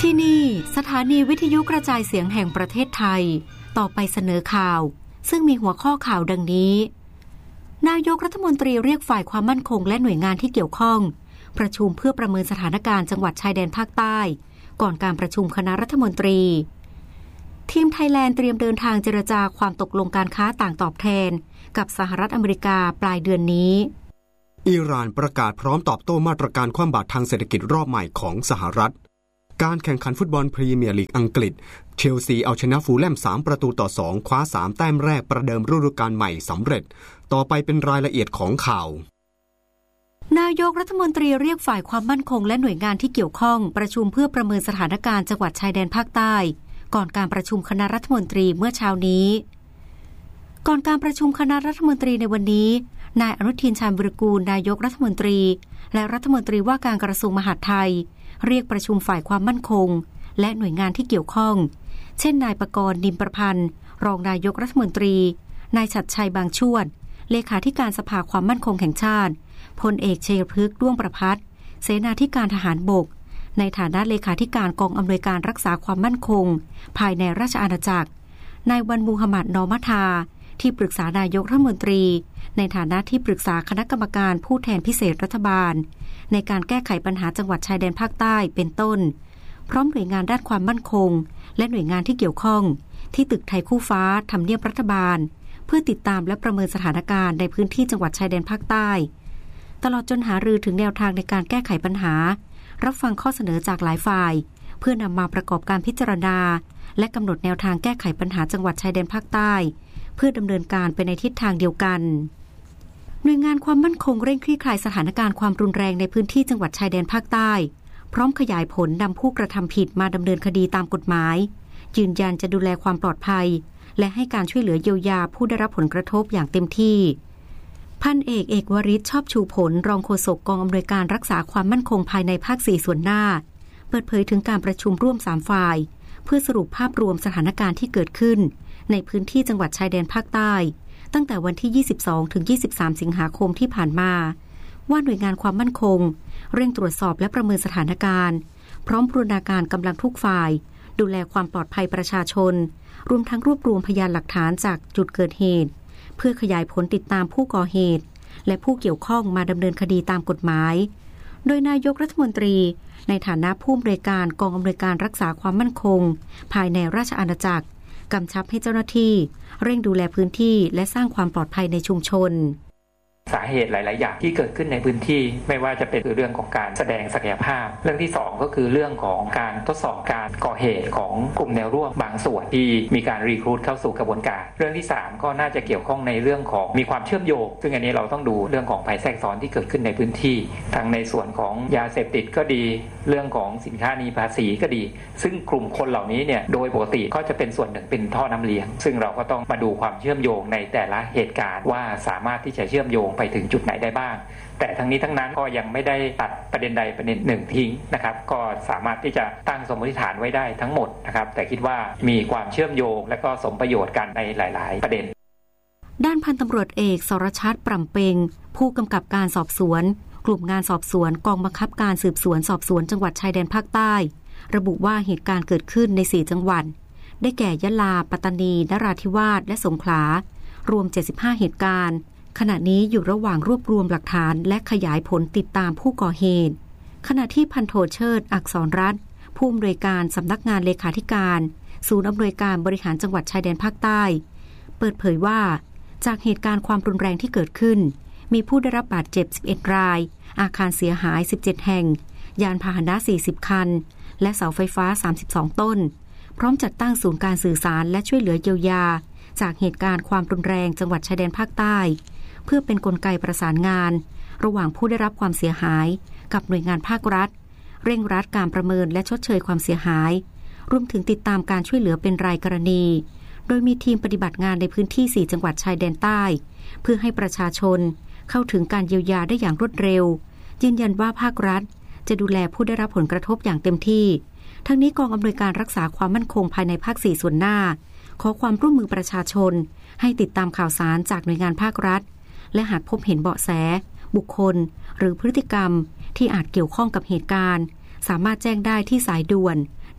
ที่นี่สถานีวิทยุกระจายเสียงแห่งประเทศไทยต่อไปเสนอข่าวซึ่งมีหัวข้อข่าวดังนี้นายกรัฐมนตรีเรียกฝ่ายความมั่นคงและหน่วยงานที่เกี่ยวข้องประชุมเพื่อประเมินสถานการณ์จังหวัดชายแดนภาคใต้ก่อนการประชุมคณะรัฐมนตรีทีมไทยแลนด์เตรียมเดินทางเจรจาความตกลงการค้าต่างตอบแทนกับสหรัฐอเมริกาปลายเดือนนี้อิหร่านประกาศพร้อมตอบโต้มาตรการคว่ำบาตรทางเศรษฐกิจรอบใหม่ของสหรัฐการแข่งขันฟุตบอลพรีเมียร์ลีกอังกฤษเชลซีเอาชนะฟูลแลม3-2คว้า3แต้มแรกประเดิมฤดูกาลใหม่สำเร็จต่อไปเป็นรายละเอียดของข่าวนายกรัฐมนตรีเรียกฝ่ายความมั่นคงและหน่วยงานที่เกี่ยวข้องประชุมเพื่อประเมินสถานการณ์จังหวัดชายแดนภาคใต้ก่อนการประชุมคณะรัฐมนตรีเมื่อเช้านี้ก่อนการประชุมคณะรัฐมนตรีในวันนี้นายอนุทินชาญวิรากูลนายกรัฐมนตรีและรัฐมนตรีว่าการกระทรวงมหาดไทยเรียกประชุมฝ่ายความมั่นคงและหน่วยงานที่เกี่ยวข้องเช่นนายปกรณ์ นิมประพันธ์รองนายกรัฐมนตรีนายฉัตรชัยบางชวดเลขาธิการสภาความมั่นคงแห่งชาติพลเอกชัยพฤกษ์ด้วงประภัสเสนาธิการทหารบกในฐานะเลขาธิการกองอำนวยการรักษาความมั่นคงภายในราชอาณาจักรนายวันมูฮัมหมัดนอมัทาที่ปรึกษานายกรัฐมนตรีในฐานะที่ปรึกษาคณะกรรมการผู้แทนพิเศษรัฐบาลในการแก้ไขปัญหาจังหวัดชายแดนภาคใต้เป็นต้นพร้อมหน่วยงานด้านความมั่นคงและหน่วยงานที่เกี่ยวข้องที่ตึกไทยคู่ฟ้าทำเนียบรัฐบาลเพื่อติดตามและประเมินสถานการณ์ในพื้นที่จังหวัดชายแดนภาคใต้ตลอดจนหารือถึงแนวทางในการแก้ไขปัญหารับฟังข้อเสนอจากหลายฝ่ายเพื่อนำมาประกอบการพิจารณาและกำหนดแนวทางแก้ไขปัญหาจังหวัดชายแดนภาคใต้เพื่อดำเนินการไปในทิศทางเดียวกันหน่วยงานความมั่นคงเร่งคลี่คลายสถานการณ์ความรุนแรงในพื้นที่จังหวัดชายแดนภาคใต้พร้อมขยายผลนำผู้กระทำผิดมาดำเนินคดีตามกฎหมายยืนยันจะดูแลความปลอดภัยและให้การช่วยเหลือเยียวยาผู้ได้รับผลกระทบอย่างเต็มที่พันเอกเอกวริศชอบชูผลรองโฆษกกองอำนวยการรักษาความมั่นคงภายในภาค4ส่วนหน้าเปิดเผยถึงการประชุมร่วม3ฝ่ายเพื่อสรุปภาพรวมสถานการณ์ที่เกิดขึ้นในพื้นที่จังหวัดชายแดนภาคใต้ตั้งแต่วันที่22ถึง23สิงหาคมที่ผ่านมาว่าหน่วยงานความมั่นคงเร่งตรวจสอบและประเมินสถานการณ์พร้อมบูรณาการกำลังทุกฝ่ายดูแลความปลอดภัยประชาชนรวมทั้งรวบรวมพยานหลักฐานจากจุดเกิดเหตุเพื่อขยายผลติดตามผู้ก่อเหตุและผู้เกี่ยวข้องมาดำเนินคดีตามกฎหมายโดยนายกรัฐมนตรีในฐานะผู้อำนวยการกองอำนวยการรักษาความมั่นคงภายในราชอาณาจักรกำชับให้เจ้าหน้าที่เร่งดูแลพื้นที่และสร้างความปลอดภัยในชุมชนสาเหตุหลายๆอย่างที่เกิดขึ้นในพื้นที่ไม่ว่าจะเป็นเรื่องของการแสดงศักยภาพเรื่องที่2ก็คือเรื่องของการทดสอบการก่อเหตุของกลุ่มแนวร่วมบางส่วนที่มีการรีครูทเข้าสู่กระบวนการเรื่องที่3ก็น่าจะเกี่ยวข้องในเรื่องของมีความเชื่อมโยงซึ่งอันนี้เราต้องดูเรื่องของภัยแทรกซ้อนที่เกิดขึ้นในพื้นที่ทั้งในส่วนของยาเสพติดก็ดีเรื่องของสินค้าหนีภาษีก็ดีซึ่งกลุ่มคนเหล่านี้เนี่ยโดยปกติก็จะเป็นส่วนหนึ่งเป็นท่อน้ำเลี้ยงซึ่งเราก็ต้องมาดูความเชื่อมโยงในแต่ละเหตุการณ์ว่าสามารถที่จะเชื่อมโยงไปถึงจุดไหนได้บ้างแต่ทั้งนี้ทั้งนั้นก็ยังไม่ได้ตัดประเด็นใดประเด็นหนึ่งทิ้งนะครับก็สามารถที่จะตั้งสมมติฐานไว้ได้ทั้งหมดนะครับแต่คิดว่ามีความเชื่อมโยงและก็สมประโยชน์กันในหลายๆประเด็นด้านพันตำรวจเอกสรชัดปร่ำเปงผู้กำกับการสอบสวนกลุ่มงานสอบสวนกองบังคับการสืบสวนสอบสวนจังหวัดชายแดนภาคใต้ระบุว่าเหตุการณ์เกิดขึ้นใน4จังหวัดได้แก่ยะลาปัตตานีนราธิวาสและสงขลารวม75เหตุการณ์ขณะนี้อยู่ระหว่างรวบรวมหลักฐานและขยายผลติดตามผู้ก่อเหตุขณะที่พันโทเชิดอักษรรัตน์ผู้อำนวยการสำนักงานเลขาธิการศูนย์อำนวยการบริหารจังหวัดชายแดนภาคใต้เปิดเผยว่าจากเหตุการณ์ความรุนแรงที่เกิดขึ้นมีผู้ได้รับบาดเจ็บ11รายอาคารเสียหาย17แห่งยานพาหนะ40คันและเสาไฟฟ้า32ต้นพร้อมจัดตั้งศูนย์การสื่อสารและช่วยเหลือเยียวยาจากเหตุการณ์ความรุนแรงจังหวัดชายแดนภาคใต้เพื่อเป็นกลไกประสานงานระหว่างผู้ได้รับความเสียหายกับหน่วยงานภาครัฐเร่งรัดการประเมินและชดเชยความเสียหายรวมถึงติดตามการช่วยเหลือเป็นรายกรณีโดยมีทีมปฏิบัติงานในพื้นที่4จังหวัดชายแดนใต้เพื่อให้ประชาชนเข้าถึงการเยียวยาได้อย่างรวดเร็วยืนยันว่าภาครัฐจะดูแลผู้ได้รับผลกระทบอย่างเต็มที่ทั้งนี้กองอำนวยการรักษาความมั่นคงภายในภาค4ส่วนหน้าขอความร่วมมือประชาชนให้ติดตามข่าวสารจากหน่วยงานภาครัฐและหากพบเห็นเบาะแสบุคคลหรือพฤติกรรมที่อาจเกี่ยวข้องกับเหตุการณ์สามารถแจ้งได้ที่สายด่วน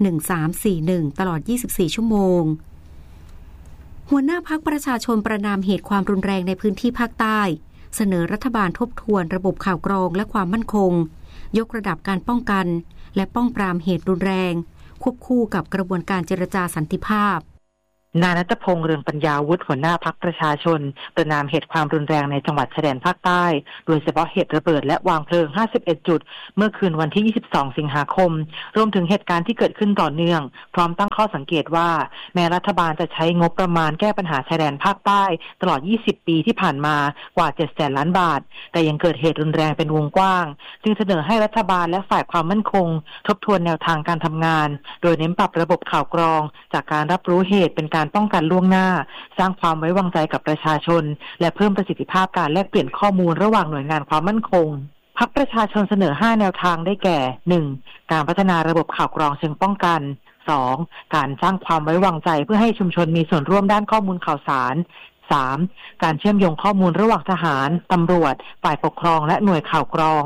1341ตลอด24ชั่วโมงหัวหน้าพรรคประชาชนประณามเหตุความรุนแรงในพื้นที่ภาคใต้เสนอรัฐบาลทบทวนระบบข่าวกรองและความมั่นคงยกระดับการป้องกันและป้องปรามเหตุรุนแรงควบคู่กับกระบวนการเจรจาสันติภาพนายณัฐพงษ์ เรืองปัญญาวุฒิหัวหน้าพรรคประชาชนประณามเหตุความรุนแรงในจังหวัดชายแดนภาคใต้โดยเฉพาะเหตุระเบิดและวางเพลิง51จุดเมื่อคืนวันที่22สิงหาคมรวมถึงเหตุการณ์ที่เกิดขึ้นต่อเนื่องพร้อมตั้งข้อสังเกตว่าแม้รัฐบาลจะใช้งบประมาณแก้ปัญหาชายแดนภาคใต้ตลอด20ปีที่ผ่านมากว่า 700,000 ล้านบาทแต่ยังเกิดเหตุรุนแรงเป็นวงกว้างจึงเสนอให้รัฐบาลและฝ่ายความมั่นคงทบทวนแนวทางการทำงานโดยเน้นปรับระบบข่าวกรองจากการรับรู้เหตุเป็นการป้องกันล่วงหน้าสร้างความไว้วางใจกับประชาชนและเพิ่มประสิทธิภาพการแลกเปลี่ยนข้อมูลระหว่างหน่วยงานความมั่นคงพรรคประชาชนเสนอ5แนวทางได้แก่ 1. การพัฒนาระบบข่าวกรองเชิงป้องกัน 2. การสร้างความไว้วางใจเพื่อให้ชุมชนมีส่วนร่วมด้านข้อมูลข่าวสาร 3. การเชื่อมโยงข้อมูลระหว่างทหารตำรวจฝ่ายปกครองและหน่วยข่าวกรอง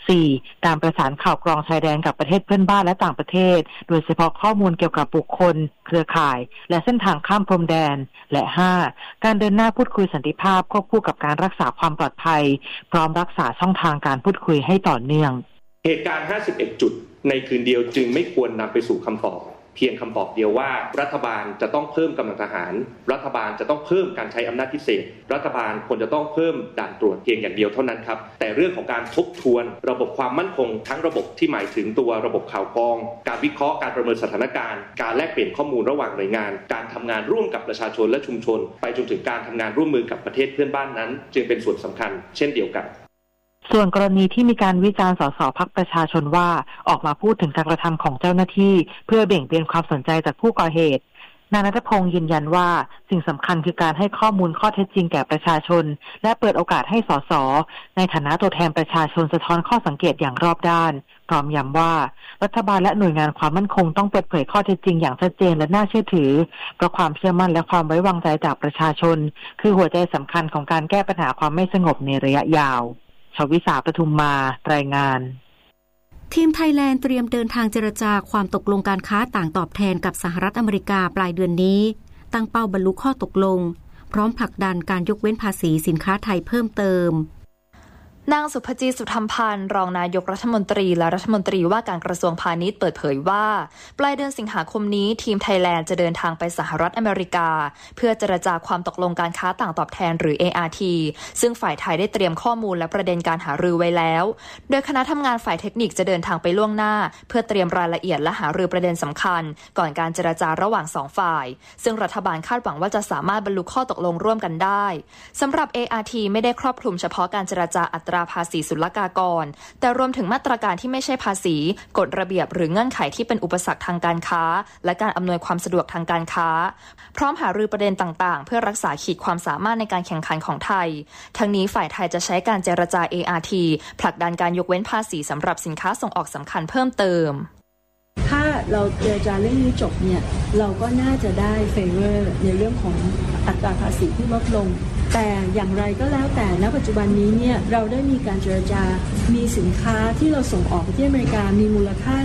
4. การประสานข่าวกรองชายแดนกับประเทศเพื่อนบ้านและต่างประเทศโดยเฉพาะข้อมูลเกี่ยวกับบุคคลเครือข่ายและเส้นทางข้ามพรมแดนและ 5. การเดินหน้าพูดคุยสันติภาพควบคู่กับการรักษาความปลอดภัยพร้อมรักษาช่องทางการพูดคุยให้ต่อเนื่องเหตุการณ์51จุดในคืนเดียวจึงไม่ควรนำไปสู่คำตอบเพียงคำตอบเดียวว่ารัฐบาลจะต้องเพิ่มกำลังทหารรัฐบาลจะต้องเพิ่มการใช้อำนาจพิเศษรัฐบาลควรจะต้องเพิ่มด่านตรวจเพียงอย่างเดียวเท่านั้นครับแต่เรื่องของการทบทวนระบบความมั่นคงทั้งระบบที่หมายถึงตัวระบบข่าวกรองการวิเคราะห์การประเมินสถานการณ์การแลกเปลี่ยนข้อมูลระหว่างหน่วยงานการทำงานร่วมกับประชาชนและชุมชนไปจนถึงการทำงานร่วมมือกับประเทศเพื่อนบ้านนั้นจึงเป็นส่วนสำคัญเช่นเดียวกันส่วนกรณีที่มีการวิจารณ์สสพรรคประชาชนว่าออกมาพูดถึงการกระทำของเจ้าหน้าที่เพื่อเบี่ยงเบนความสนใจจากผู้ก่อเหตุนายณัฐพงษ์ยืนยันว่าสิ่งสำคัญคือการให้ข้อมูลข้อเท็จจริงแก่ประชาชนและเปิดโอกาสให้สสในฐานะตัวแทนประชาชนสะท้อนข้อสังเกตอย่างรอบด้านพร้อมย้ำว่ารัฐบาลและหน่วยงานความมั่นคงต้องเปิดเผยข้อเท็จจริงอย่างชัดเจนและน่าเชื่อถือเพราะความเชื่อมั่นและความไว้วางใจจากประชาชนคือหัวใจสำคัญของการแก้ปัญหาความไม่สงบในระยะยาวชวิสา ปทุมมารายงานทีมไทยแลนด์เตรียมเดินทางเจรจาความตกลงการค้าต่างตอบแทนกับสหรัฐอเมริกาปลายเดือนนี้ตั้งเป้าบรรลุข้อตกลงพร้อมผลักดันการยกเว้นภาษีสินค้าไทยเพิ่มเติมนางสุภจี สุธรรมพันธ์รองนายกรัฐมนตรีและรัฐมนตรีว่าการกระทรวงพาณิชย์เปิดเผยว่าปลายเดือนสิงหาคมนี้ทีมไทยแลนด์จะเดินทางไปสหรัฐอเมริกาเพื่อเจรจาความตกลงการค้าต่างตอบแทนหรือ ART ซึ่งฝ่ายไทยได้เตรียมข้อมูลและประเด็นการหารือไว้แล้วโดยคณะทำงานฝ่ายเทคนิคจะเดินทางไปล่วงหน้าเพื่อเตรียมรายละเอียดและหารือประเด็นสำคัญก่อนการเจรจาระหว่าง2ฝ่ายซึ่งรัฐบาลคาดหวังว่าจะสามารถบรรลุข้อตกลงร่วมกันได้สำหรับ ART ไม่ได้ครอบคลุมเฉพาะการเจรจาอัตราภาษีศุลกากรแต่รวมถึงมาตรการที่ไม่ใช่ภาษีกฎระเบียบหรือเงื่อนไขที่เป็นอุปสรรคทางการค้าและการอำนวยความสะดวกทางการค้าพร้อมหารือประเด็นต่างๆเพื่อรักษาขีดความสามารถในการแข่งขันของไทยทั้งนี้ฝ่ายไทยจะใช้การเจรจา ART ผลักดันการยกเว้นภาษีสำหรับสินค้าส่งออกสำคัญเพิ่มเติมถ้าเราเจรจาเรื่องนี้จบเนี่ยเราก็น่าจะได้เฟเวอร์ในเรื่องของอัตราภาษีที่ลดลงแต่อย่างไรก็แล้วแต่ณปัจจุบันนี้เนี่ยเราได้มีการเจรจามีสินค้าที่เราส่งออกไปที่อเมริกามีมูลค่า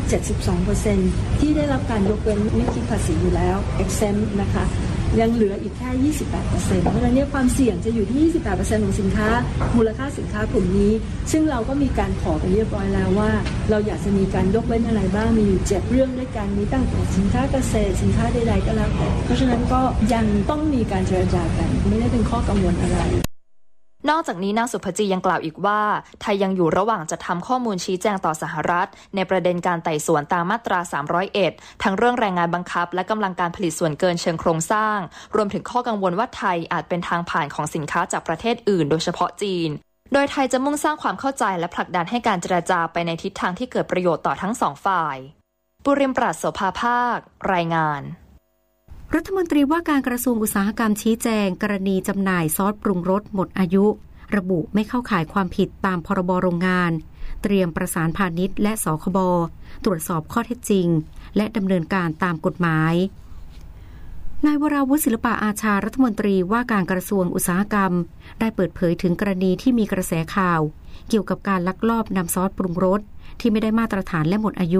72% ที่ได้รับการยกเว้นไม่คิดภาษีอยู่แล้ว exempt นะคะยังเหลืออีกแค่ 28% เพราะฉะนั้นความเสี่ยงจะอยู่ที่ 28% ของสินค้ามูลค่าสินค้ากลุ่มนี้ซึ่งเราก็มีการขอไปเรียบร้อยแล้วว่าเราอยากจะมีการยกเว้นอะไรบ้างมีอยู่7เรื่องด้วยกันมีตั้งแต่สินค้าเกษตรสินค้าใดๆก็แล้วแต่เพราะฉะนั้นก็ยังต้องมีการเจรจากันไม่ได้เป็นข้อกังวลอะไรนอกจากนี้นางสุภจียังกล่าวอีกว่าไทยยังอยู่ระหว่างจัดทำข้อมูลชี้แจงต่อสหรัฐในประเด็นการไต่สวนตามมาตรา301ทั้งเรื่องแรงงานบังคับและกำลังการผลิตส่วนเกินเชิงโครงสร้างรวมถึงข้อกังวลว่าไทยอาจเป็นทางผ่านของสินค้าจากประเทศอื่นโดยเฉพาะจีนโดยไทยจะมุ่งสร้างความเข้าใจและผลักดันให้การเจรจาไปในทิศทางที่เกิดประโยชน์ต่อทั้งสองฝ่ายปุริมปราศโสภาภาครายงานรัฐมนตรีว่าการกระทรวงอุตสาหกรรมชี้แจงกรณีจำหน่ายซอสปรุงรสหมดอายุระบุไม่เข้าข่ายความผิดตามพรบโรงงานเตรียมประสานพาณิชย์และสคบตรวจสอบข้อเท็จจริงและดำเนินการตามกฎหมายนายวราวุฒิศิลปะอาชารัฐมนตรีว่าการกระทรวงอุตสาหกรรมได้เปิดเผยถึงกรณีที่มีกระแสข่าวเกี่ยวกับการลักลอบนำซอสปรุงรสที่ไม่ได้มาตรฐานและหมดอายุ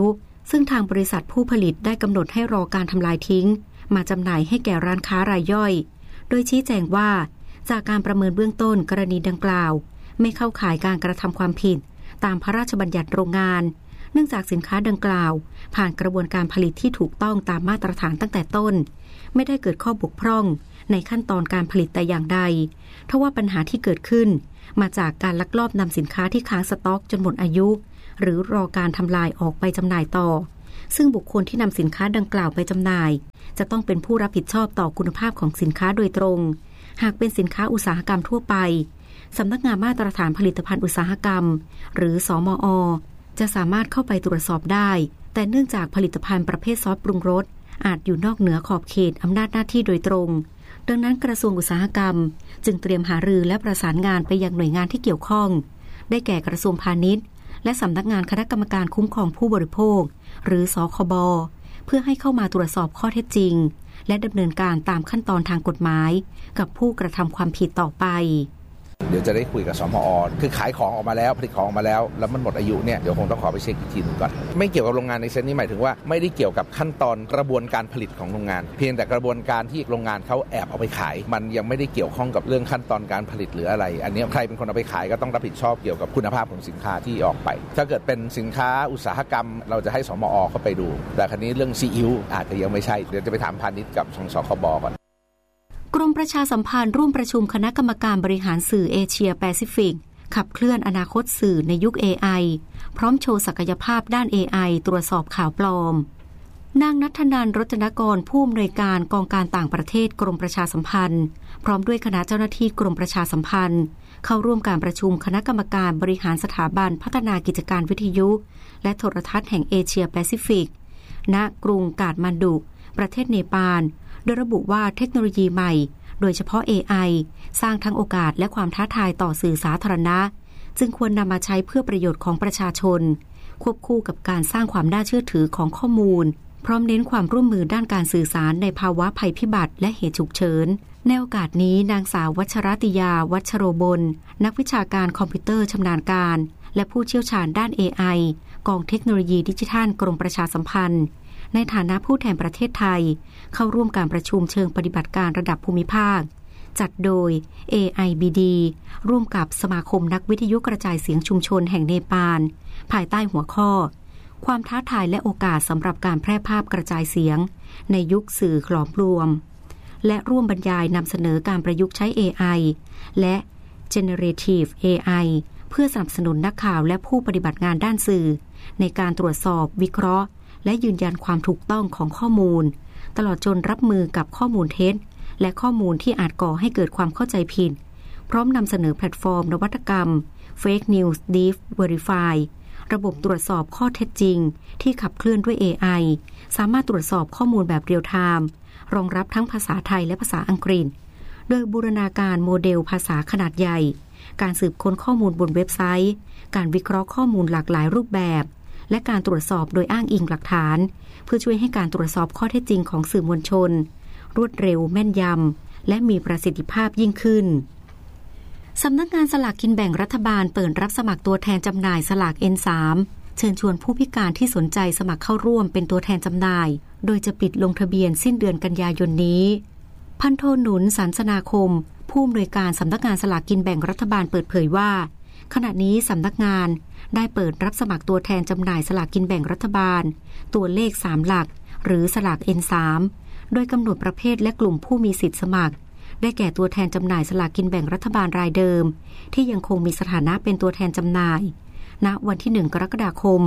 ซึ่งทางบริษัทผู้ผลิตได้กำหนดให้รอการทำลายทิ้งมาจำหน่ายให้แก่ร้านค้ารายย่อยโดยชี้แจงว่าจากการประเมินเบื้องต้นกรณีดังกล่าวไม่เข้าข่ายการกระทำความผิดตามพระราชบัญญัติโรงงานเนื่องจากสินค้าดังกล่าวผ่านกระบวนการผลิตที่ถูกต้องตามมาตรฐานตั้งแต่ต้นไม่ได้เกิดข้อบกพร่องในขั้นตอนการผลิตแต่อย่างใดทว่าปัญหาที่เกิดขึ้นมาจากการลักลอบนำสินค้าที่ค้างสต็อกจนหมดอายุหรือรอการทำลายออกไปจำหน่ายต่อซึ่งบุคคลที่นำสินค้าดังกล่าวไปจำหน่ายจะต้องเป็นผู้รับผิดชอบต่อคุณภาพของสินค้าโดยตรงหากเป็นสินค้าอุตสาหกรรมทั่วไปสำนักงานมาตรฐานผลิตภัณฑ์อุตสาหกรรมหรือสมอ.จะสามารถเข้าไปตรวจสอบได้แต่เนื่องจากผลิตภัณฑ์ประเภทซอสปรุงรสอาจอยู่นอกเหนือขอบเขตอำนาจหน้าที่โดยตรงดังนั้นกระทรวงอุตสาหกรรมจึงเตรียมหารือและประสานงานไปยังหน่วยงานที่เกี่ยวข้องได้แก่กระทรวงพาณิชย์และสำนักงานคณะกรรมการคุ้มครองผู้บริโภคหรือสคบ.เพื่อให้เข้ามาตรวจสอบข้อเท็จจริงและดำเนินการตามขั้นตอนทางกฎหมายกับผู้กระทำความผิดต่อไปเดี๋ยวจะได้คุยกับสมอ.คือขายของออกมาแล้วผลิตของออกมาแล้วมันหมดอายุเนี่ยเดี๋ยวคงต้องขอไปเช็คอีกทีนึงก่อนไม่เกี่ยวกับโรงงานในเซนนี้หมายถึงว่าไม่ได้เกี่ยวกับขั้นตอนกระบวนการผลิตของโรงงานเพียงแต่กระบวนการที่โรงงานเขาแอบเอาไปขายมันยังไม่ได้เกี่ยวข้องกับเรื่องขั้นตอนการผลิตหรืออะไรอันนี้ใครเป็นคนเอาไปขายก็ต้องรับผิดชอบเกี่ยวกับคุณภาพของสินค้าที่ออกไปถ้าเกิดเป็นสินค้าอุตสาหกรรมเราจะให้สมอ.เข้าไปดูแต่คราวนี้เรื่องซีอิ๊วอาจจะยังไม่ใช่เดี๋ยวจะไปถามพาณิชย์กับสคบ.ก่อนกรมประชาสัมพันธ์ร่วมประชุมคณะกรรมการบริหารสื่อเอเชียแปซิฟิกขับเคลื่อนอนาคตสื่อในยุค AI พร้อมโชว์ศักยภาพด้าน AI ตรวจสอบข่าวปลอมนางณัฐนันท์ รจนกรผู้อำนวยการกองการต่างประเทศกรมประชาสัมพันธ์พร้อมด้วยคณะเจ้าหน้าที่กรมประชาสัมพันธ์เข้าร่วมการประชุมคณะกรรมการบริหารสถาบันพัฒนากิจการวิทยุและโทรทัศน์แห่งเอเชียแปซิฟิกณกรุงกาฐมานดุประเทศเนปาลโดยระบุว่าเทคโนโลยีใหม่โดยเฉพาะ AI สร้างทั้งโอกาสและความท้าทายต่อสื่อสาธารณะจึงควรนำมาใช้เพื่อประโยชน์ของประชาชนควบคู่กับการสร้างความน่าเชื่อถือของข้อมูลพร้อมเน้นความร่วมมือด้านการสื่อสารในภาวะภัยพิบัติและเหตุฉุกเฉินในโอกาสนี้นางสาววัชรติยาวัชโรบลนักวิชาการคอมพิวเตอร์ชำนาญการและผู้เชี่ยวชาญด้าน AI กองเทคโนโลยีดิจิทัลกรมประชาสัมพันธ์ในฐานะผู้แทนประเทศไทยเข้าร่วมการประชุมเชิงปฏิบัติการระดับภูมิภาคจัดโดย AIBD ร่วมกับสมาคมนักวิทยุกระจายเสียงชุมชนแห่งเนปาลภายใต้หัวข้อความท้าทายและโอกาสสำหรับการแพร่ภาพกระจายเสียงในยุคสื่อหลอมรวมและร่วมบรรยายนำเสนอการประยุกต์ใช้ AI และ Generative AI เพื่อสนับสนุนนักข่าวและผู้ปฏิบัติงานด้านสื่อในการตรวจสอบวิเคราะห์และยืนยันความถูกต้องของข้อมูลตลอดจนรับมือกับข้อมูลเท็จและข้อมูลที่อาจก่อให้เกิดความเข้าใจผิดพร้อมนำเสนอแพลตฟอร์มนวัตกรรม Fake News Deep Verify ระบบตรวจสอบข้อเท็จจริงที่ขับเคลื่อนด้วย AI สามารถตรวจสอบข้อมูลแบบเรียลไทม์รองรับทั้งภาษาไทยและภาษาอังกฤษโดยบูรณาการโมเดลภาษาขนาดใหญ่การสืบค้นข้อมูลบนเว็บไซต์การวิเคราะห์ข้อมูลหลากหลายรูปแบบและการตรวจสอบโดยอ้างอิงหลักฐานเพื่อช่วยให้การตรวจสอบข้อเท็จจริงของสื่อมวลชนรวดเร็วแม่นยำและมีประสิทธิภาพยิ่งขึ้นสำนักงานสลากกินแบ่งรัฐบาลเปิดรับสมัครตัวแทนจำหน่ายสลาก N3 เชิญชวนผู้พิการที่สนใจสมัครเข้าร่วมเป็นตัวแทนจำหน่ายโดยจะปิดลงทะเบียนสิ้นเดือนกันยายนนี้พันโทหนุนสันสนาคมผู้อำนวยการสำนักงานสลากกินแบ่งรัฐบาลเปิดเผยว่าขณะนี้สำนักงานได้เปิดรับสมัครตัวแทนจำหน่ายสลากกินแบ่งรัฐบาลตัวเลข3หลักหรือสลาก N3 โดยกำหนดประเภทและกลุ่มผู้มีสิทธิสมัครได้แก่ตัวแทนจำหน่ายสลากกินแบ่งรัฐบาลรายเดิมที่ยังคงมีสถานะเป็นตัวแทนจำหน่ายณวันที่1กรกฎาคม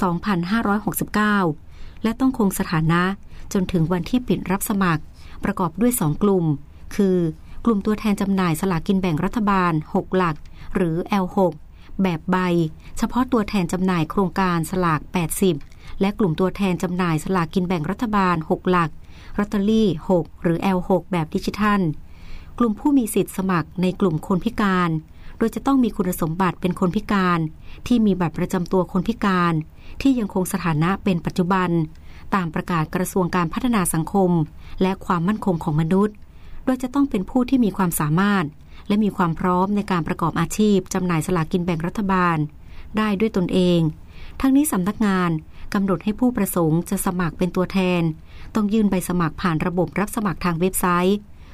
2569และต้องคงสถานะจนถึงวันที่ปิดรับสมัครประกอบด้วย2กลุ่มคือกลุ่มตัวแทนจำหน่ายสลากกินแบ่งรัฐบาล6หลักหรือ L6 แบบใบเฉพาะตัวแทนจำหน่ายโครงการสลาก80และกลุ่มตัวแทนจำหน่ายสลากกินแบ่งรัฐบาล6หลักลอตเตอรี่6หรือ L6 แบบดิจิทัลกลุ่มผู้มีสิทธิ์สมัครในกลุ่มคนพิการโดยจะต้องมีคุณสมบัติเป็นคนพิการที่มีบัตรประจำตัวคนพิการที่ยังคงสถานะเป็นปัจจุบันตามประกาศกระทรวงการพัฒนาสังคมและความมั่นคงของมนุษย์โดยจะต้องเป็นผู้ที่มีความสามารถและมีความพร้อมในการประกอบอาชีพจำหน่ายสลากกินแบ่งรัฐบาลได้ด้วยตนเองทั้งนี้สำนักงานกกำหนดให้ผู้ประสงค์จะสมัครเป็นตัวแทนต้องยื่นใบสมัครผ่านระบบรับสมัครทางเว็บไซต์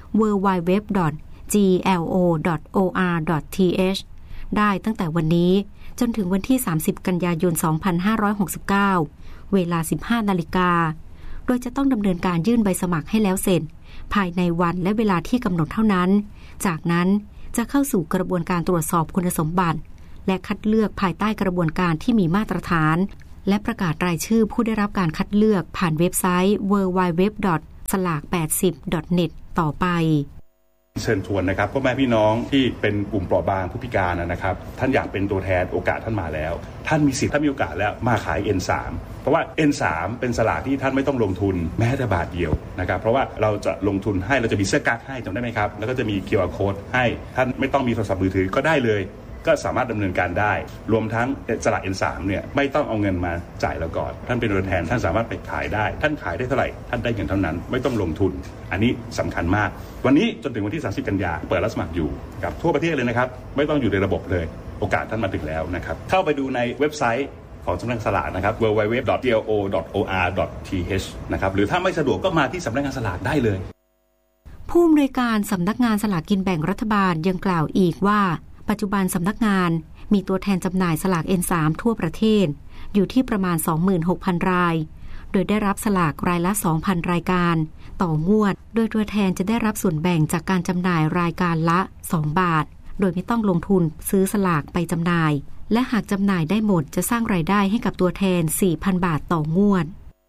www.glo.or.th ได้ตั้งแต่วันนี้จนถึงวันที่30กันยายน2569เวลา 15:00 น.โดยจะต้องดำเนินการยื่นใบสมัครให้แล้วเสร็จภายในวันและเวลาที่กำหนดเท่านั้นจากนั้นจะเข้าสู่กระบวนการตรวจสอบคุณสมบัติและคัดเลือกภายใต้กระบวนการที่มีมาตรฐานและประกาศรายชื่อผู้ได้รับการคัดเลือกผ่านเว็บไซต์ www.salak80.net ต่อไปเชิญชวนนะครับพ่อแม่พี่น้องที่เป็นกลุ่มเปราะบางผู้พิการนะครับท่านอยากเป็นตัวแทนโอกาสท่านมาแล้วท่านมีสิทธิ์ท่านมีโอกาสแล้วมาขาย N3 เพราะว่า N3 เป็นสลากที่ท่านไม่ต้องลงทุนแม้แต่บาทเดียวนะครับเพราะว่าเราจะลงทุนให้เราจะมีเสื้อกั๊กให้จำได้ไหมครับแล้วก็จะมี QR Code ให้ท่านไม่ต้องมีโทรศัพท์มือถือก็ได้เลยก็สามารถดำเนินการได้รวมทั้งสลาก N3 เนี่ยไม่ต้องเอาเงินมาจ่ายเราก่อนท่านเป็นตัวแทนท่านสามารถไปขายได้ท่านขายได้เท่าไหร่ท่านได้เงินเท่านั้นไม่ต้องลงทุนอันนี้สำคัญมากวันนี้จนถึงวันที่30กันยายนเปิดรับสมัครอยู่กับทั่วประเทศเลยนะครับไม่ต้องอยู่ในระบบเลยโอกาสท่านมาถึงแล้วนะครับเข้าไปดูในเว็บไซต์ของสำนักงานสลากนะครับ www.glo.or.th นะครับหรือถ้าไม่สะดวกก็มาที่สำนักงานสลากได้เลยผู้อำนวยการสำนักงานสลากกินแบ่งรัฐบาลยังกล่าวอีกว่าปัจจุบันสำนักงานมีตัวแทนจำหน่ายสลาก N3 ทั่วประเทศอยู่ที่ประมาณ 26,000 รายโดยได้รับสลากรายละ 2,000 รายการต่องวดโดยตัวแทนจะได้รับส่วนแบ่งจากการจำหน่ายรายการละ2 บาทโดยไม่ต้องลงทุนซื้อสลากไปจำหน่ายและหากจำหน่ายได้หมดจะสร้างรายได้ให้กับตัวแทน 4,000 บาทต่องวด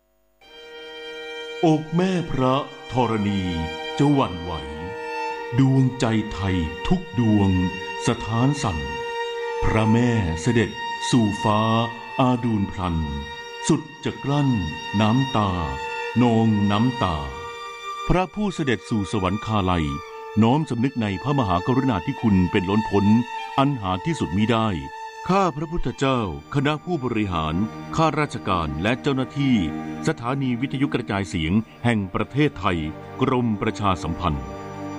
อกแม่พระธรณีจะหวั่นไหวดวงใจไทยทุกดวงสถานสั่นพระแม่เสด็จสู่ฟ้าอาดูลพลันสุดจะกลั้นน้ำตานองน้ำตาพระผู้เสด็จสู่สวรรคาลัยน้อมสำนึกในพระมหากรุณาธิคุณเป็นล้นพ้นอันหาที่สุดมิได้ข้าพระพุทธเจ้าคณะผู้บริหารข้าราชการและเจ้าหน้าที่สถานีวิทยุกระจายเสียงแห่งประเทศไทยกรมประชาสัมพันธ์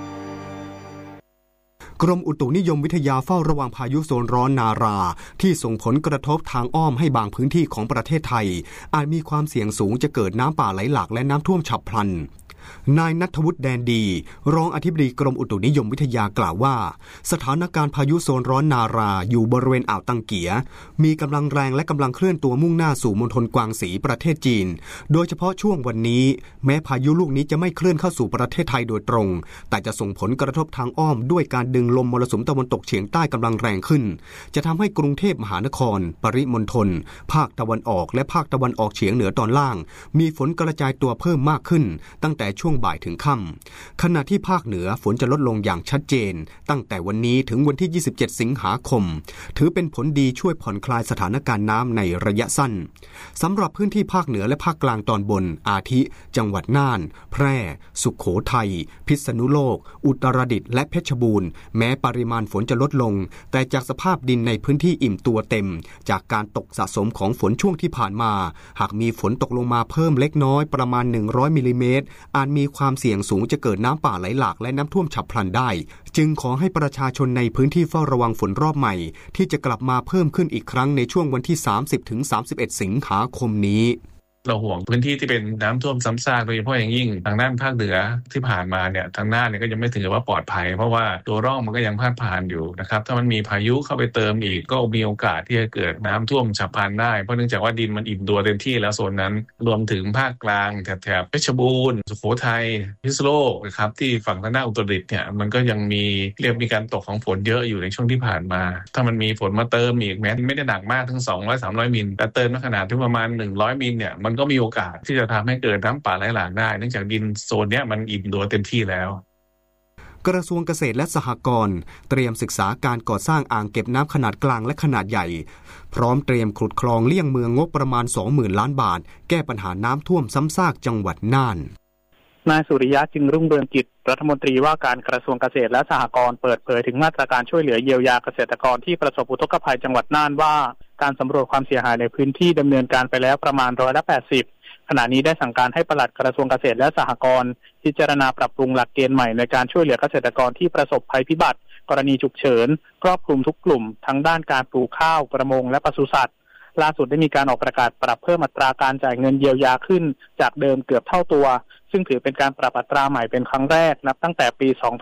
กรมอุตุนิยมวิทยาเฝ้าระวังพายุโซนร้อนนาราที่ส่งผลกระทบทางอ้อมให้บางพื้นที่ของประเทศไทยอาจมีความเสี่ยงสูงจะเกิดน้ำป่าไหลหลากและน้ำท่วมฉับพลันนายณัฐวุฒิแดนดีรองอธิบดีกรมอุตุนิยมวิทยากล่าวว่าสถานการณ์พายุโซนร้อนนาราอยู่บริเวณอ่าวตังเกียมีกำลังแรงและกำลังเคลื่อนตัวมุ่งหน้าสู่มณฑลกวางสีประเทศจีนโดยเฉพาะช่วงวันนี้แม้พายุลูกนี้จะไม่เคลื่อนเข้าสู่ประเทศไทยโดยตรงแต่จะส่งผลกระทบทางอ้อมด้วยการดึงลมมรสุมตะวันตกเฉียงใต้กำลังแรงขึ้นจะทำให้กรุงเทพมหานครปริมณฑลภาคตะวันออกและภาคตะวันออกเฉียงเหนือตอนล่างมีฝนกระจายตัวเพิ่มมากขึ้นตั้งแต่ช่วงบ่ายถึงค่ำขณะที่ภาคเหนือฝนจะลดลงอย่างชัดเจนตั้งแต่วันนี้ถึงวันที่27สิงหาคมถือเป็นผลดีช่วยผ่อนคลายสถานการณ์น้ำในระยะสั้นสำหรับพื้นที่ภาคเหนือและภาคกลางตอนบนอาทิจังหวัดน่านแพร่สุโขทัยพิษณุโลกอุตรดิตถ์และเพชรบูรณ์แม้ปริมาณฝนจะลดลงแต่จากสภาพดินในพื้นที่อิ่มตัวเต็มจากการตกสะสมของฝนช่วงที่ผ่านมาหากมีฝนตกลงมาเพิ่มเล็กน้อยประมาณ100มิลลิเมตรอาจมีความเสี่ยงสูงจะเกิดน้ำป่าไหลหลากและน้ำท่วมฉับพลันได้จึงขอให้ประชาชนในพื้นที่เฝ้าระวังฝนรอบใหม่ที่จะกลับมาเพิ่มขึ้นอีกครั้งในช่วงวันที่ 30-31 สิงหาคมนี้เราห่วงพื้นที่ที่เป็นน้ำท่วมซ้ำซากโดยเฉพาะอย่างยิ่งทางด้านภาคเหนือที่ผ่านมาเนี่ยทางหน้าเนี่ยก็ยังไม่ถึงกับว่าปลอดภัยเพราะว่าตัวร่องมันก็ยังพาดผ่านอยู่นะครับถ้ามันมีพายุเข้าไปเติมอีกก็มีโอกาสที่จะเกิดน้ำท่วมฉับพลันได้เพราะเนื่องจากว่าดินมันอิ่มตัวเต็มที่แล้วโซนนั้นรวมถึงภาคกลางแถบเพชรบูรณ์สุโขทัยพิษณุโลกนะครับที่ฝั่งทางด้านอุตรดิตถ์เนี่ยมันก็ยังมีการตกของฝนเยอะอยู่ในช่วงที่ผ่านมาถ้ามันมีฝนมาเติมอีกแม้ไม่ได้หนักมากถึง 200-300 มิลแต่เติมในขนาดที่ประมาณ100มิลเนี่ยมันก็มีโอกาสที่จะทำให้เกิดน้ำป่าไหลหลากได้เนื่องจากดินโซนนี้มันอิ่มตัวเต็มที่แล้วกระทรวงเกษตรและสหกรณ์เตรียมศึกษาการก่อสร้างอ่างเก็บน้ำขนาดกลางและขนาดใหญ่พร้อมเตรียมขุดคลองเลี่ยงเมืองงบประมาณ 20,000 ล้านบาทแก้ปัญหาน้ำท่วมซ้ำซากจังหวัดน่านนายสุริยะจึงรุ่งเรืองกิจรัฐมนตรีว่าการกระทรวงเกษตรและสหกรณ์เปิดเผยถึงมาตรการช่วยเหลือเยียวยาเกษตรกรที่ประสบอุทกภัยจังหวัดน่านว่าการสำรวจความเสียหายในพื้นที่ดำเนินการไปแล้วประมาณ80%ขณะนี้ได้สั่งการให้ปลัดกระทรวงเกษตรและสหกรณ์พิจารณาปรับปรุงหลักเกณฑ์ใหม่ในการช่วยเหลือเกษตรกรที่ประสบภัยพิบัติกรณีฉุกเฉินครอบคลุมทุกกลุ่มทั้งด้านการปลูกข้าวประมงและปศุสัตว์ล่าสุดได้มีการออกประกาศปรับเพิ่มอัตราการจ่ายเงินเยียวยาขึ้นจากเดิมเกือบเท่าตัวซึ่งถือเป็นการปรับอัตราใหม่เป็นครั้งแรกนับตั้งแต่ปี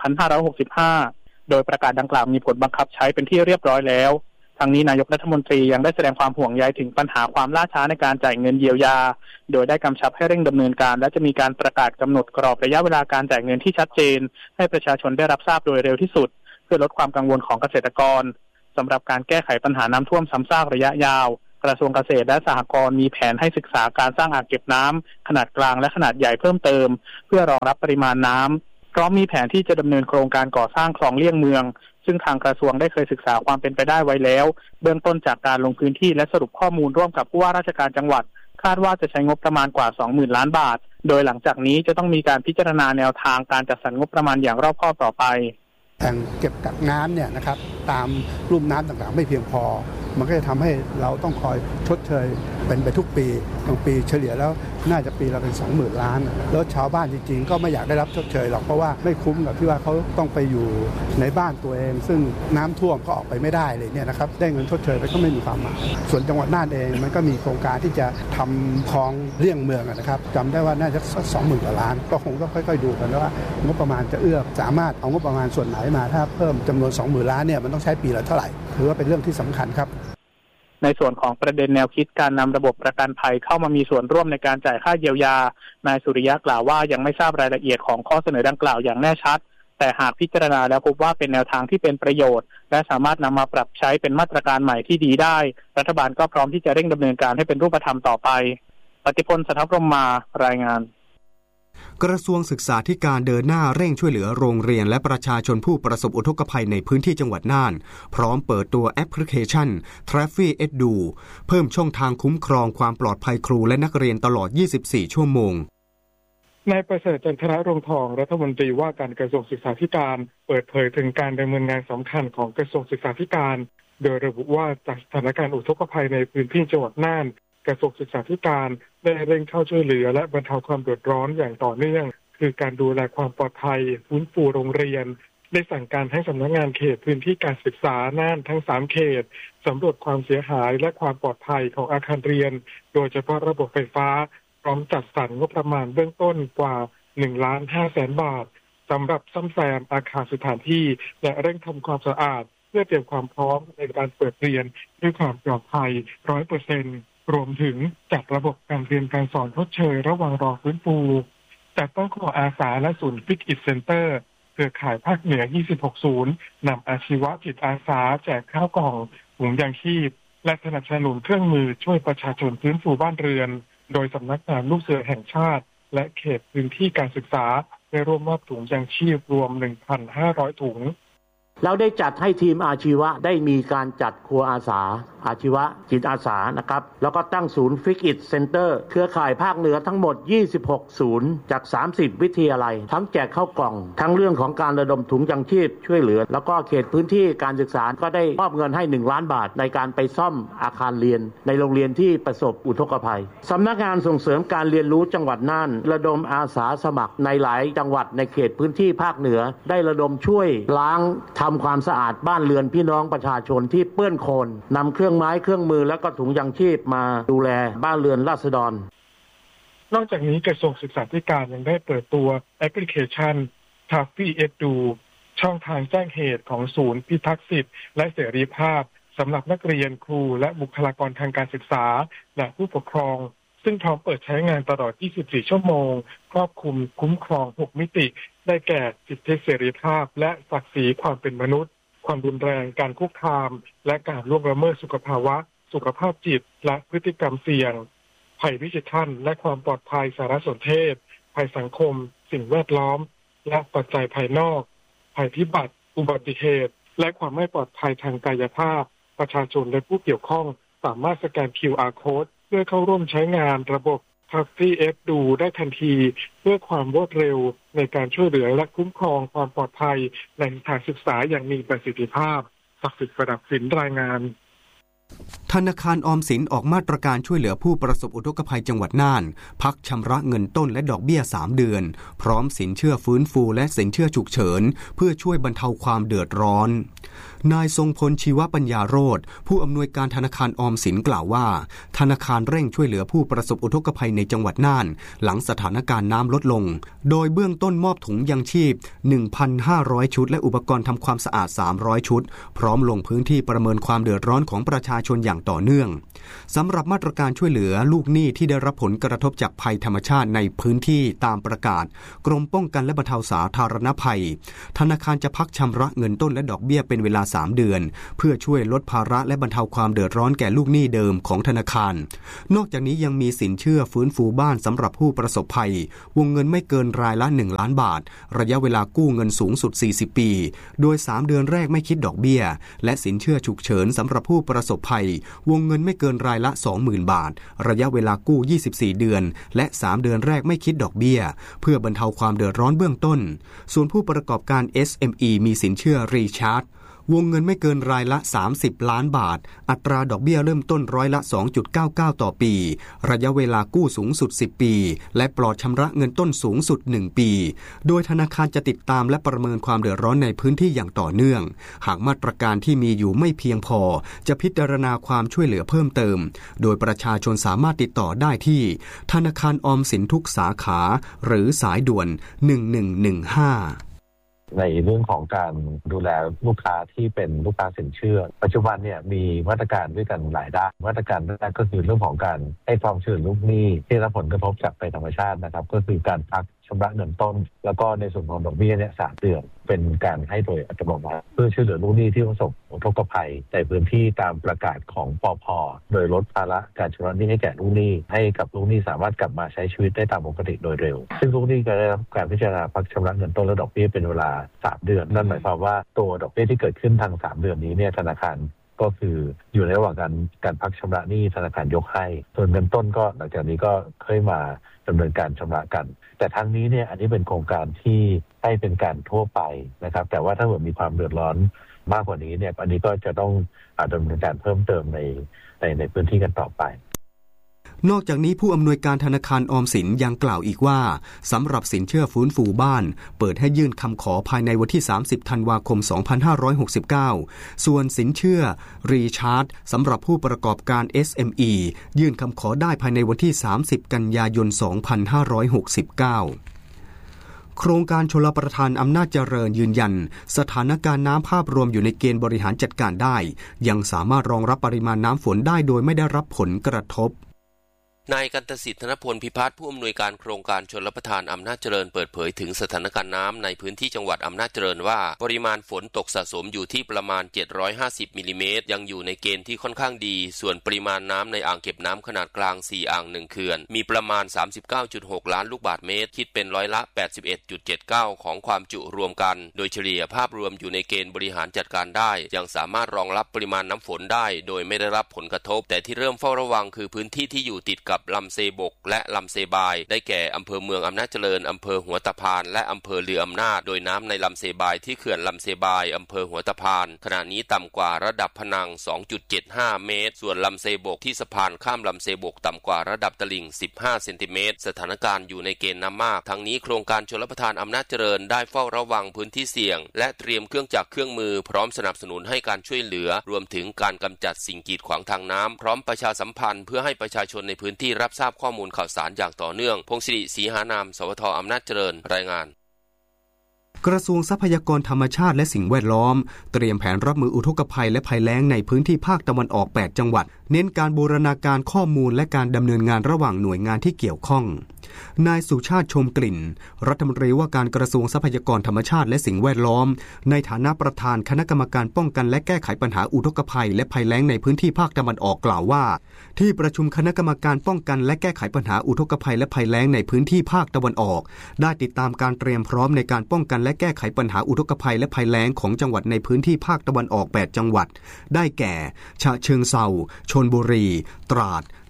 2565 โดยประกาศดังกล่าวมีผลบังคับใช้เป็นที่เรียบร้อยแล้วทั้งนี้นายกรัฐมนตรียังได้แสดงความห่วงใยถึงปัญหาความล่าช้าในการจ่ายเงินเยียวยาโดยได้กำชับให้เร่งดำเนินการและจะมีการประกาศกำหนดกรอบระยะเวลาการจ่ายเงินที่ชัดเจนให้ประชาชนได้รับทราบโดยเร็วที่สุดเพื่อลดความกังวลของเกษตรกรสำหรับการแก้ไขปัญหาน้ำท่วมซ้ำซากระยะยาวกระทรวงเกษตรและสหกรณ์มีแผนให้ศึกษาการสร้างอ่างเก็บน้ำขนาดกลางและขนาดใหญ่เพิ่มเติมเพื่อรองรับปริมาณน้ำพร้อมมีแผนที่จะดำเนินโครงการก่อสร้างคลองเลี่ยงเมืองซึ่งทางกระทรวงได้เคยศึกษาความเป็นไปได้ไว้แล้วเบื้องต้นจากการลงพื้นที่และสรุปข้อมูลร่วมกับผู้ว่าราชการจังหวัดคาดว่าจะใช้งบประมาณกว่า 20,000 ล้านบาทโดยหลังจากนี้จะต้องมีการพิจารณาแนวทางการจัดสรรงบประมาณอย่างรอบคอบต่อไปแอ่งเก็บกักน้ำเนี่ยนะครับตามลุ่มน้ำต่างๆไม่เพียงพอมันก็จะทำให้เราต้องคอยชดเชยเป็นไปทุกปีบางปีเฉลี่ยแล้วน่าจะปีละเป็น 20,000 ล้านแล้วชาวบ้านจริงๆก็ไม่อยากได้รับชดเชยหรอกเพราะว่าไม่คุ้มกับที่ว่าเขาต้องไปอยู่ในบ้านตัวเองซึ่งน้ำท่วมก็ออกไปไม่ได้เลยเนี่ยนะครับได้เงินชดเชยไปก็ไม่มีความหมายส่วนจังหวัดน่านเองมันก็มีโครงการที่จะทำคลองเลี่ยงเมืองนะครับจำได้ว่าน่าจะ20,000 กว่าล้านก็คงต้องค่อยๆดูกันว่างบประมาณจะเอื้อสามารถเอางบประมาณส่วนไหนมาถ้าเพิ่มจำนวน 20,000 ล้านเนี่ยมันต้องใช้ปีละเท่าไหร่ถือว่าเป็นเรื่องที่สำคัญครับในส่วนของประเด็นแนวคิดการนำระบบประกันภัยเข้ามามีส่วนร่วมในการจ่ายค่าเยียวยานายสุริยะกล่าวว่ายังไม่ทราบรายละเอียดของข้อเสนอดังกล่าวอย่างแน่ชัดแต่หากพิจารณาแล้วพบว่าเป็นแนวทางที่เป็นประโยชน์และสามารถนำมาปรับใช้เป็นมาตรการใหม่ที่ดีได้รัฐบาลก็พร้อมที่จะเร่งดำเนินการให้เป็นรูปธรรมต่อไปปฏิพล สัทธพรหมมารายงานกระทรวงศึกษาธิการเดินหน้าเร่งช่วยเหลือโรงเรียนและประชาชนผู้ประสบอุทกภัยในพื้นที่จังหวัดน่านพร้อมเปิดตัวแอปพลิเคชัน Traffy Edu เพิ่มช่องทางคุ้มครองความปลอดภัยครูและนักเรียนตลอด 24 ชั่วโมงนายประเสริฐ จันทรรงทองรัฐมนตรีว่าการกระทรวงศึกษาธิการเปิดเผยถึงการดำเนินงานสำคัญของกระทรวงศึกษาธิการโดยระบุว่าจากสถานการณ์อุทกภัยในพื้นที่จังหวัดน่านกระทรวงศึกษาธิการได้เร่งเข้าช่วยเหลือและบรรเทาความเดือดร้อนอย่างต่อเนื่องคือการดูแลความปลอดภัยฟื้นฟูโรงเรียนได้สั่งการให้สำนักงานเขตพื้นที่การศึกษาน่านทั้ง3เขตสำรวจความเสียหายและความปลอดภัยของอาคารเรียนโดยเฉพาะระบบไฟฟ้าพร้อมจัดสรรงบประมาณเบื้องต้นกว่า 1,500,000 บาทสำหรับซ่อมแซมอาคารสถานที่และเร่งทำความสะอาดเพื่อเตรียมความพร้อมในการเปิดเรียนด้วยความปลอดภัย 100% รวมถึงจัดระบบการเรียนการสอนทดเชยระหว่างรอฟื้นฟูจัดตั้งครูอาสาและศูนย์ฟิตอิทเซ็นเตอร์เครือข่ายภาคเหนือ26ศูนย์นำอาชีวะจิตอาสาแจกข้าวกล่องถุงยางชีพและสนับสนุนเครื่องมือช่วยประชาชนฟื้นฟูบ้านเรือนโดยสำนักงานลูกเสือแห่งชาติและเขตพื้นที่การศึกษาได้ร่วมมอบถุงยางชีพรวม 1,500 ถุงเราได้จัดให้ทีมอาชีวะได้มีการจัดครัวอาสาอาชีวะจิตอาสานะครับแล้วก็ตั้งศูนย์ฟิกอิทเซ็นเตอร์เครือข่ายภาคเหนือทั้งหมด26ศูนย์จาก30วิทยาลัยทั้งแจกข้าวกล่องทั้งเรื่องของการระดมถุงยังชีพช่วยเหลือแล้วก็เขตพื้นที่การศึกษาก็ได้มอบเงินให้1ล้านบาทในการไปซ่อมอาคารเรียนในโรงเรียนที่ประสบอุทกภัยสำนักงานส่งเสริมการเรียนรู้จังหวัดน่านระดมอาสาสมัครในหลายจังหวัดในเขตพื้นที่ภาคเหนือได้ระดมช่วยล้างทำความสะอาดบ้านเรือนพี่น้องประชาชนที่เปื้อนโคลนนำเครื่องไม้เครื่องมือและก็ถุงยังชีพมาดูแลบ้านเรือนราษฎรนอกจากนี้กระทรวงศึกษาธิการยังได้เปิดตัวแอปพลิเคชัน Traffy Edu ช่องทางแจ้งเหตุของศูนย์พิทักษ์สิทธิและเสรีภาพสำหรับนักเรียนครูและบุคลากรทางการศึกษาและผู้ปกครองซึ่งพร้อมเปิดใช้งานตลอด 24 ชั่วโมงครอบคลุมคุ้มครอง 6 มิติได้แก่สิทธิเสรีภาพและศักดิ์ศรีความเป็นมนุษย์ความรุนแรงการคุกคามและการล่วงละเมิดสุขภาวะสุขภาพจิตและพฤติกรรมเสี่ยงภัยดิจิทัลและความปลอดภัยสารสนเทศภัยสังคมสิ่งแวดล้อมและปัจจัยภายนอกภัยพิบัติอุบัติเหตุและความไม่ปลอดภัยทางกายภาพประชาชนและผู้เกี่ยวข้องสามารถสแกน QR Code เพื่อเข้าร่วมใช้งานระบบ Traffy Edu ได้ทันทีเพื่อความรวดเร็วในการช่วยเหลือและคุ้มครองความปลอดภัยในสถานศึกษาอย่างมีประสิทธิภาพศักดิ์สิทธิ์ประดับสินรายงานธนาคารออมสินออกมาตรการช่วยเหลือผู้ประสบอุทกภัยจังหวัดน่านพักชำระเงินต้นและดอกเบี้ย3 เดือนพร้อมสินเชื่อฟื้นฟูและสินเชื่อฉุกเฉินเพื่อช่วยบรรเทาความเดือดร้อนนายทรงพลชีวปัญญาโรจน์ผู้อำนวยการธนาคารออมสินกล่าวว่าธนาคารเร่งช่วยเหลือผู้ประสบอุทกภัยในจังหวัดน่านหลังสถานการณ์น้ำลดลงโดยเบื้องต้นมอบถุงยังชีพ 1,500 ชุดและอุปกรณ์ทำความสะอาด300 ชุดพร้อมลงพื้นที่ประเมินความเดือดร้อนของประชาชนอย่างต่อเนื่องสำหรับมาตรการช่วยเหลือลูกหนี้ที่ได้รับผลกระทบจากภัยธรรมชาติในพื้นที่ตามประกาศกรมป้องกันและบรรเทาสาธารณภัยธนาคารจะพักชำระเงินต้นและดอกเบี้ยเป็นเวลา3 เดือนเพื่อช่วยลดภาระและบรรเทาความเดือดร้อนแก่ลูกหนี้เดิมของธนาคารนอกจากนี้ยังมีสินเชื่อฟื้นฟูบ้านสำหรับผู้ประสบภัยวงเงินไม่เกินรายละ1 ล้านบาทระยะเวลากู้เงินสูงสุด40 ปีโดย3 เดือนแรกไม่คิดดอกเบี้ยและสินเชื่อฉุกเฉินสำหรับผู้ประสบภัยวงเงินไม่เกินรายละ 20,000 บาทระยะเวลากู้24 เดือนและ3 เดือนแรกไม่คิดดอกเบี้ยเพื่อบรรเทาความเดือดร้อนเบื้องต้นส่วนผู้ประกอบการ SME มีสินเชื่อรีชาร์จวงเงินไม่เกินรายละ30 ล้านบาทอัตราดอกเบี้ยเริ่มต้นร้อยละ 2.99 ต่อปีระยะเวลากู้สูงสุด10 ปีและปลอดชำระเงินต้นสูงสุด1 ปีโดยธนาคารจะติดตามและประเมินความเดือดร้อนในพื้นที่อย่างต่อเนื่องหากมาตรการที่มีอยู่ไม่เพียงพอจะพิจารณาความช่วยเหลือเพิ่มเติมโดยประชาชนสามารถติดต่อได้ที่ธนาคารออมสินทุกสาขาหรือสายด่วน1115 ในเรื่องของการดูแลลูกค้าที่เป็นลูกค้าสินเชื่อปัจจุบันเนี่ยมีมาตรการด้วยกันหลายด้านมาตรการแรกก็คือเรื่องของการให้ความช่วยเหลือลูกหนี้ที่รับผลกระทบจากภัยธรรมชาตินะครับก็คือการพักชำระเงินต้นแล้วก็ในส่วนของดอกเบี้ยเนี่ย3 เดือนเป็นการให้โดยอัตโนมัติเพื่อช่วยเหลือลูกหนี้ที่ประสบอุทกภัยในพื้นที่ตามประกาศของปภ.โดยลดภาระการชำระหนี้ให้แก่ลูกหนี้ให้กับลูกหนี้สามารถกลับมาใช้ชีวิตได้ตามปกติโดยเร็วซึ่งลูกหนี้ก็ได้รับการพิจารณาพักชำระเงินต้นและดอกเบี้ยเป็นเวลา3 เดือนนั่นหมายความว่าตัวดอกเบี้ยที่เกิดขึ้นทาง3 เดือนนี้เนี่ยธนาคารก็คืออยู่ในระหว่างการพักชำระหนี้ธนาคารยกให้ส่วนเงินต้นก็หลังจากนี้ก็ค่อยมาดำเนินการชำระกันแต่ทั้งนี้เนี่ยอันนี้เป็นโครงการที่ให้เป็นการทั่วไปนะครับแต่ว่าถ้าเกิดมีความเดือดร้อนมากกว่านี้เนี่ยอันนี้ก็จะต้องดำเนินการเพิ่มเติมในพื้นที่กันต่อไปนอกจากนี้ผู้อำนวยการธนาคารออมสินยังกล่าวอีกว่าสำหรับสินเชื่อฟื้นฟูบ้านเปิดให้ยื่นคำขอภายในวันที่30 ธันวาคม 2569ส่วนสินเชื่อรีชาร์จสำหรับผู้ประกอบการ SME ยื่นคำขอได้ภายในวันที่30 กันยายน 2569โครงการชลประทานอำนาจเจริญยืนยันสถานการณ์น้ำภาพรวมอยู่ในเกณฑ์บริหารจัดการได้ยังสามารถรองรับปริมาณน้ำฝนได้โดยไม่ได้รับผลกระทบนายกันตสิทธิ์ธนพลพิพัฒน์ผู้อำนวยการโครงการชลประทานอำนาจเจริญเปิดเผยถึงสถานการณ์น้ำในพื้นที่จังหวัดอำนาจเจริญว่าปริมาณฝนตกสะสมอยู่ที่ประมาณ750มิลลิเมตรยังอยู่ในเกณฑ์ที่ค่อนข้างดีส่วนปริมาณน้ำในอ่างเก็บน้ำขนาดกลาง4อ่าง1เขื่อนมีประมาณ 39.6 ล้านลูกบาศก์เมตรคิดเป็นร้อยละ 81.79 ของความจุรวมกันโดยเฉลี่ยภาพรวมอยู่ในเกณฑ์บริหารจัดการได้ยังสามารถรองรับปริมาณน้ำฝนได้โดยไม่ได้รับผลกระทบแต่ที่เริ่มเฝ้าระวังคือพื้นที่ที่อยู่ติดกับลำเซบกและลำเซบายได้แก่อำเภอเมืองอำนาจเจริญอำเภอหัวตะพานและอำเภอเรืออำนาจโดยน้ำในลำเซบายที่เขื่อนลำเซบายอำเภอหัวตะพานขณะนี้ต่ำกว่าระดับผนัง 2.75 เมตรส่วนลำเซบกที่สะพานข้ามลำเซบกต่ำกว่าระดับตลิ่ง15เซนติเมตรสถานการณ์อยู่ในเกณฑ์น้ำมากทั้งนี้โครงการชลประทานอำนาจเจริญได้เฝ้าระวังพื้นที่เสี่ยงและเตรียมเครื่องจักรเครื่องมือพร้อมสนับสนุนให้การช่วยเหลือรวมถึงการกำจัดสิ่งกีดขวางทางน้ำพร้อมประชาสัมพันธ์เพื่อให้ประชาชนในพื้นที่รับทราบข้อมูลข่าวสารอย่างต่อเนื่องพงศิริศรีหานามสวท.อำนาจเจริญรายงานกระทรวงทรัพยากรธรรมชาติและสิ่งแวดล้อมเตรียมแผนรับมืออุทกภัยและภัยแล้งในพื้นที่ภาคตะวันออก8จังหวัดเน้นการบูรณาการข้อมูลและการดำเนินงานระหว่างหน่วยงานที่เกี่ยวข้องนายสุชาติชมกลิ่นรัฐมนตรีว่าการกระทรวงทรัพยากรธรรมชาติและสิ่งแวดล้อมในฐานะประธานคณะกรรมการป้องกันและแก้ไขปัญหาอุทกภัยและภัยแล้งในพื้นที่ภาคตะวันออกกล่าวว่าที่ประชุมคณะกรรมการป้องกันและแก้ไขปัญหาอุทกภัยและภัยแล้งในพื้นที่ภาคตะวันออกได้ติดตามการเตรียมพร้อมในการป้องกันและแก้ไขปัญหาอุทกภัยและภัยแล้งของจังหวัดในพื้นที่ภาคตะวันออก8จังหวัดได้แก่ฉะเชิงเทราชลบุรีตราด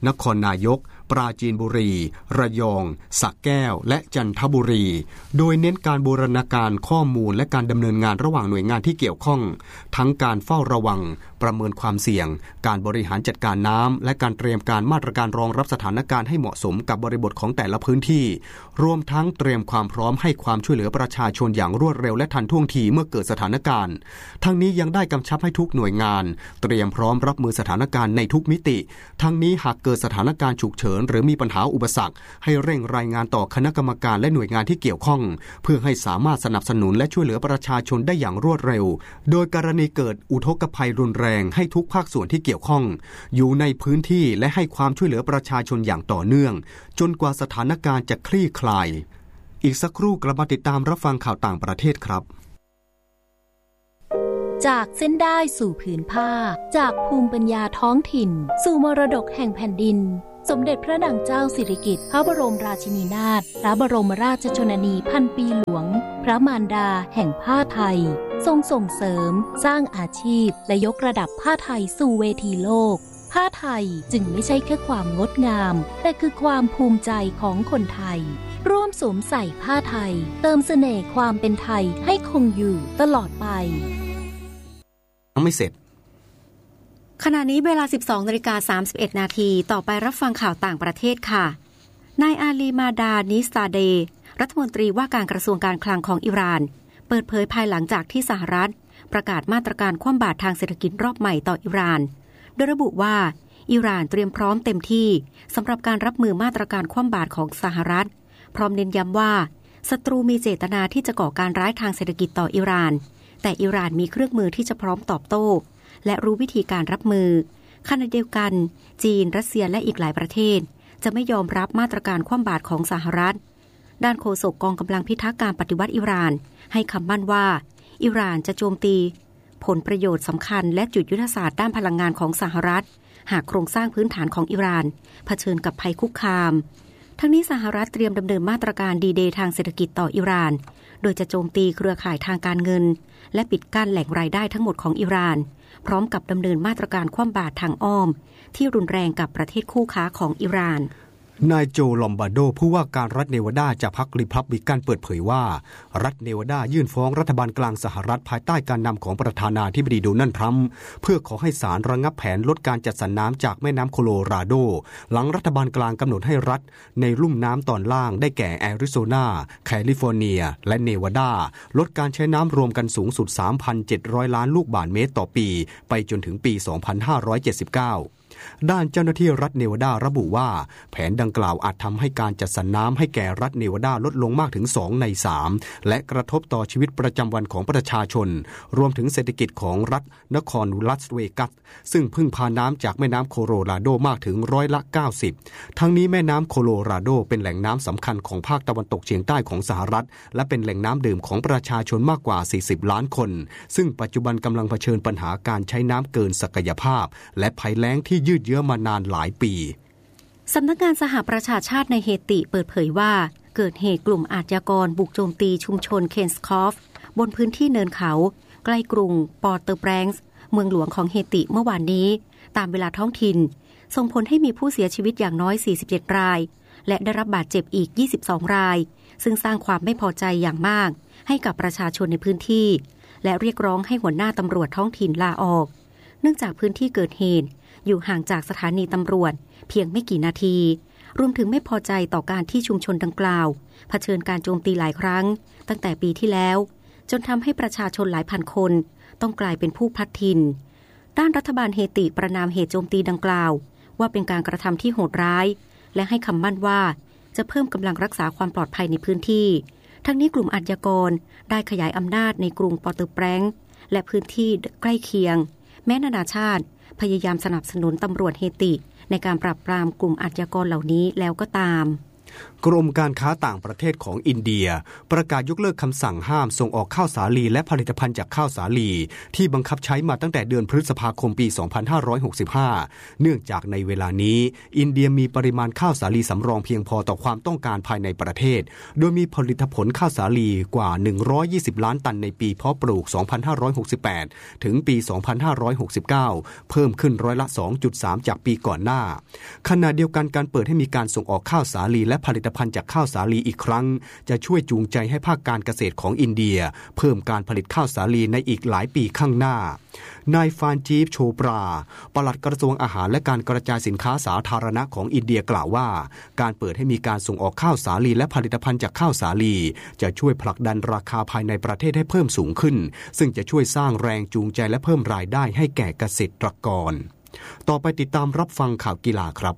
นครนายกปราจีนบุรีระยองสระแก้วและจันทบุรีโดยเน้นการบูรณาการข้อมูลและการดำเนินงานระหว่างหน่วยงานที่เกี่ยวข้องทั้งการเฝ้าระวังประเมินความเสี่ยงการบริหารจัดการน้ำและการเตรียมการมาตรการรองรับสถานการณ์ให้เหมาะสมกับบริบทของแต่ละพื้นที่รวมทั้งเตรียมความพร้อมให้ความช่วยเหลือประชาชนอย่างรวดเร็วและทันท่วงทีเมื่อเกิดสถานการณ์ทั้งนี้ยังได้กำชับให้ทุกหน่วยงานเตรียมพร้อมรับมือสถานการณ์ในทุกมิติทั้งนี้หากเกิดสถานการณ์ฉุกเฉินหรือมีปัญหาอุปสรรคให้เร่งรายงานต่อคณะกรรมการและหน่วยงานที่เกี่ยวข้องเพื่อให้สามารถสนับสนุนและช่วยเหลือประชาชนได้อย่างรวดเร็วโดยกรณีเกิดอุทกภัยรุนแรงให้ทุกภาคส่วนที่เกี่ยวข้องอยู่ในพื้นที่และให้ความช่วยเหลือประชาชนอย่างต่อเนื่องจนกว่าสถานการณ์จะคลี่คลายอีกสักครู่กลับมาติดตามรับฟังข่าวต่างประเทศครับจากเส้นได้สู่ผืนผ้าจากภูมิปัญญาท้องถิ่นสู่มรดกแห่งแผ่นดินสมเด็จพระนางเจ้าสิริกิติ์พระบรมราชินีนาถพระบรมราชชนนีพันปีหลวงพระมารดาแห่งผ้าไทยทรงส่งเสริมสร้างอาชีพและยกระดับผ้าไทยสู่เวทีโลกผ้าไทยจึงไม่ใช่แค่ความงดงามแต่คือความภูมิใจของคนไทยร่วมสวมใส่ผ้าไทยเติมเสน่ห์ความเป็นไทยให้คงอยู่ตลอดไปไม่เสร็จขณะนี้เวลา 12:31 นาทีต่อไปรับฟังข่าวต่างประเทศค่ะนายอาลีมาดานิสตาเดรัฐมนตรีว่าการกระทรวงการคลังของอิหร่านเปิดเผยภายหลังจากที่สหรัฐประกาศมาตรการคว่ำบาตรทางเศรษฐกิจรอบใหม่ต่ออิหร่านโดยระบุว่าอิหร่านเตรียมพร้อมเต็มที่สำหรับการรับมือมาตรการคว่ำบาตรของสหรัฐพร้อมเน้นย้ำว่าศัตรูมีเจตนาที่จะก่อการร้ายทางเศรษฐกิจต่ออิหร่านแต่อิหร่านมีเครื่องมือที่จะพร้อมตอบโต้และรู้วิธีการรับมือขณะเดียวกันจีนรัสเซียและอีกหลายประเทศจะไม่ยอมรับมาตรการคว่ำบาตรของสหรัฐด้านโฆษกกองกำลังพิทักษ์การปฏิวัติอิหร่านให้คำมั่นว่าอิหร่านจะโจมตีผลประโยชน์สำคัญและจุดยุทธศาสตร์ด้านพลังงานของสหรัฐหากโครงสร้างพื้นฐานของอิหร่านเผชิญกับภัยคุกคามทั้งนี้สหรัฐเตรียมดำเนินมาตรการดีเดย์ทางเศรษฐกิจต่ออิหร่านโดยจะโจมตีเครือข่ายทางการเงินและปิดกั้นแหล่งรายได้ทั้งหมดของอิหร่านพร้อมกับดำเนินมาตรการคว่ำบาตรทางอ้อมที่รุนแรงกับประเทศคู่ค้าของอิหร่านนายโจลอมบาโดผู้ว่าการรัฐเนวาดาจากพรรคริพับลิกันเปิดเผยว่ารัฐเนวาดายื่นฟ้องรัฐบาลกลางสหรัฐภายใต้การนำของประธานาธิบดีโดนัลด์ทรัมป์เพื่อขอให้ศาลระงับแผนลดการจัดสรรน้ำจากแม่น้ำโคโลราโดหลังรัฐบาลกลางกำหนดให้รัฐในลุ่มน้ำตอนล่างได้แก่แอริโซนาแคลิฟอร์เนียและเนวาดาลดการใช้น้ำรวมกันสูงสุด 3,700 ล้านลูกบาศก์เมตรต่อปีไปจนถึงปี 2579ด้านเจ้าหน้าที่รัฐเนวาดาระบุว่าแผนดังกล่าวอาจทำให้การจัดสรรน้ำให้แก่รัฐเนวาดาลดลงมากถึง2 ใน 3และกระทบต่อชีวิตประจำวันของประชาชนรวมถึงเศรษฐกิจของรัฐนครลาสเวกัสซึ่งพึ่งพาน้ำจากแม่น้ำโคโลราโดมากถึง90%ทั้งนี้แม่น้ำโคโลราโดเป็นแหล่งน้ำสำคัญของภาคตะวันตกเฉียงใต้ของสหรัฐและเป็นแหล่งน้ำดื่มของประชาชนมากกว่า40 ล้านคนซึ่งปัจจุบันกำลังเผชิญปัญหาการใช้น้ำเกินศักยภาพและภัยแล้งที่ยืดเยื้อมานานหลายปีสำนักงานสหประชาชาติในเฮติเปิดเผยว่าเกิดเหตุกลุ่มอาชญากรบุกโจมตีชุมชนเคนสคอฟบนพื้นที่เนินเขาใกล้กรุงปอร์เตอร์แบรงส์เมืองหลวงของเฮติเมื่อวานนี้ตามเวลาท้องถิ่นส่งผลให้มีผู้เสียชีวิตอย่างน้อย47 รายและได้รับบาดเจ็บอีก22 รายซึ่งสร้างความไม่พอใจอย่างมากให้กับประชาชนในพื้นที่และเรียกร้องให้หัวหน้าตำรวจท้องถิ่นลาออกเนื่องจากพื้นที่เกิดเหตุอยู่ห่างจากสถานีตำรวจเพียงไม่กี่นาทีรวมถึงไม่พอใจต่อการที่ชุมชนดังกล่าวเผชิญการโจมตีหลายครั้งตั้งแต่ปีที่แล้วจนทำให้ประชาชนหลายพันคนต้องกลายเป็นผู้พลัดถิ่นด้านรัฐบาลเฮติประณามเหตุโจมตีดังกล่าวว่าเป็นการกระทำที่โหดร้ายและให้คำมั่นว่าจะเพิ่มกำลังรักษาความปลอดภัยในพื้นที่ทั้งนี้กลุ่มอาชญากรได้ขยายอำนาจในกรุงปอร์เตอร์แบรงส์และพื้นที่ใกล้เคียงแม้นานาชาติพยายามสนับสนุนตำรวจเฮติในการปราบปรามกลุ่มอาชญากรเหล่านี้แล้วก็ตามกรมการค้าต่างประเทศของอินเดียประกาศยกเลิกคำสั่งห้ามส่งออกข้าวสาลีและผลิตภัณฑ์จากข้าวสาลีที่บังคับใช้มาตั้งแต่เดือนพฤษภาคมปี 2565 เนื่องจากในเวลานี้อินเดียมีปริมาณข้าวสาลีสำรองเพียงพอต่อความต้องการภายในประเทศโดยมีผลิตผลข้าวสาลีกว่า120ล้านตันในปีเพาะปลูก 2568 ถึงปี 2569 เพิ่มขึ้นร้อยละ 2.3 จากปีก่อนหน้าขณะเดียวกันการเปิดให้มีการส่งออกข้าวสาลีและผลิตภัณฑ์จากข้าวสาลีอีกครั้งจะช่วยจูงใจให้ภาคการเกษตรของอินเดียเพิ่มการผลิตข้าวสาลีในอีกหลายปีข้างหน้านายฟานจีฟโชปราปลัดกระทรวงอาหารและการกระจายสินค้าสาธารณะของอินเดียกล่าวว่าการเปิดให้มีการส่งออกข้าวสาลีและผลิตภัณฑ์จากข้าวสาลีจะช่วยผลักดันราคาภายในประเทศให้เพิ่มสูงขึ้นซึ่งจะช่วยสร้างแรงจูงใจและเพิ่มรายได้ให้แก่เกษตรกรต่อไปติดตามรับฟังข่าวกีฬาครับ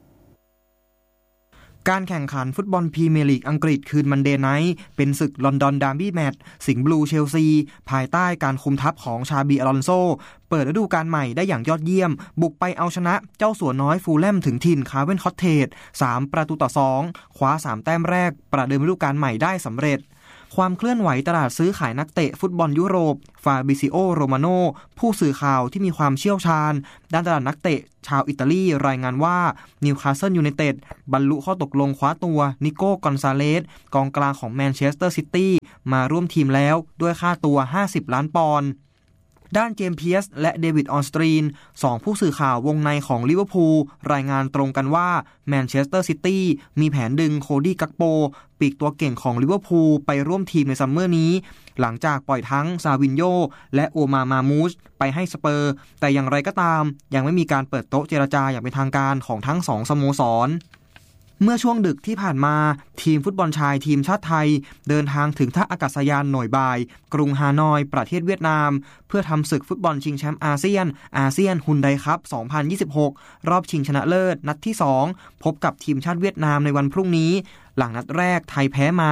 การแข่งขันฟุตบอลพรีเมียร์ลีกอังกฤษคืนมันเดย์ไนท์เป็นศึกลอนดอนดาร์บี้แมตช์สิงห์บลูเชลซีภายใต้การคุมทัพของชาบีอลอนโซเปิดฤดูกาลใหม่ได้อย่างยอดเยี่ยมบุกไปเอาชนะเจ้าสัวน้อยฟูลแลมถึงถิ่นคาร์เวนคอตเทจ3-2คว้า3แต้มแรกประเดิมฤดูกาลใหม่ได้สำเร็จความเคลื่อนไหวตลาดซื้อขายนักเตะฟุตบอลยุโรปฟาบิซิโอโรมาโนผู้สื่อข่าวที่มีความเชี่ยวชาญด้านตลาดนักเตะชาวอิตาลีรายงานว่านิวคาสเซิลยูไนเต็ดบรรลุข้อตกลงคว้าตัวนิโก้กอนซาเลสกองกลางของแมนเชสเตอร์ซิตี้มาร่วมทีมแล้วด้วยค่าตัว50ล้านปอนด์ด้านเจมส์เพียร์สและเดวิดออนสตรีน2ผู้สื่อข่าววงในของลิเวอร์พูลรายงานตรงกันว่าแมนเชสเตอร์ซิตี้มีแผนดึงโคดี้กักโปปีกตัวเก่งของลิเวอร์พูลไปร่วมทีมในซัมเมอร์นี้หลังจากปล่อยทั้งซาวินโญและโอมามูสไปให้สเปอร์แต่อย่างไรก็ตามยังไม่มีการเปิดโต๊ะเจรจาอย่างเป็นทางการของทั้ง2สโมสรเมื่อช่วงดึกที่ผ่านมาทีมฟุตบอลชายทีมชาติไทยเดินทางถึงท่าอากาศยานหน่วยบ่ายกรุงฮานอยประเทศเวียดนามเพื่อทำศึกฟุตบอลชิงแชมป์อาเซียนฮุนไดคัพ 2026 รอบชิงชนะเลิศนัดที่2พบกับทีมชาติเวียดนามในวันพรุ่งนี้หลังนัดแรกไทยแพ้มา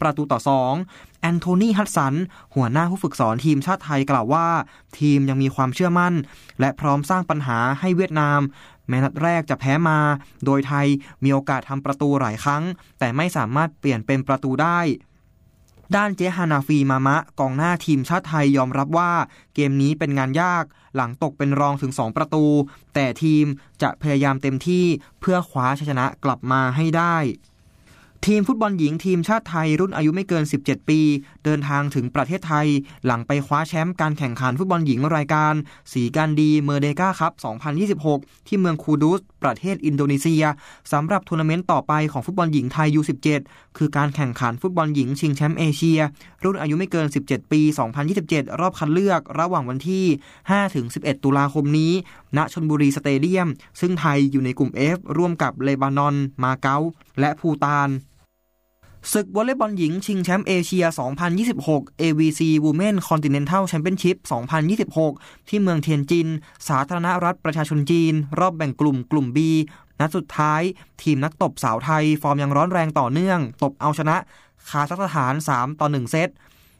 0-2แอนโทนีฮัดสันหัวหน้าผู้ฝึกสอนทีมชาติไทยกล่าวว่าทีมยังมีความเชื่อมั่นและพร้อมสร้างปัญหาให้เวียดนามแม้นัดแรกจะแพ้มาโดยไทยมีโอกาสทำประตูหลายครั้งแต่ไม่สามารถเปลี่ยนเป็นประตูได้ด้านเจฮานาฟีมามะกองหน้าทีมชาติไทยยอมรับว่าเกมนี้เป็นงานยากหลังตกเป็นรองถึง2ประตูแต่ทีมจะพยายามเต็มที่เพื่อคว้าชัยชนะกลับมาให้ได้ทีมฟุตบอลหญิงทีมชาติไทยรุ่นอายุไม่เกิน17ปีเดินทางถึงประเทศไทยหลังไปคว้าแชมป์การแข่งขันฟุตบอลหญิงรายการสีการดีเมอร์เดกาคัพ 2026 ที่เมืองคูดูสประเทศอินโดนีเซียสำหรับทัวร์นาเมนต์ต่อไปของฟุตบอลหญิงไทย U17 คือการแข่งขันฟุตบอลหญิงชิงแชมป์เอเชียรุ่นอายุไม่เกิน17ปี 2027 รอบคัดเลือกระหว่างวันที่ 5-11 ตุลาคมนี้ณชลบุรีสเตเดียมซึ่งไทยอยู่ในกลุ่ม F ร่วมกับเลบานอนมาเก๊าและภูฏานศึกวอลเลย์บอลหญิงชิงแชมป์เอเชีย 2026 AVC Women Continental Championship 2026 ที่เมืองเทียนจินสาธารณรัฐประชาชนจีนรอบแบ่งกลุ่ม B นัดสุดท้ายทีมนักตบสาวไทยฟอร์มยังร้อนแรงต่อเนื่องตบเอาชนะคาซัคสถาน 3-1 เซต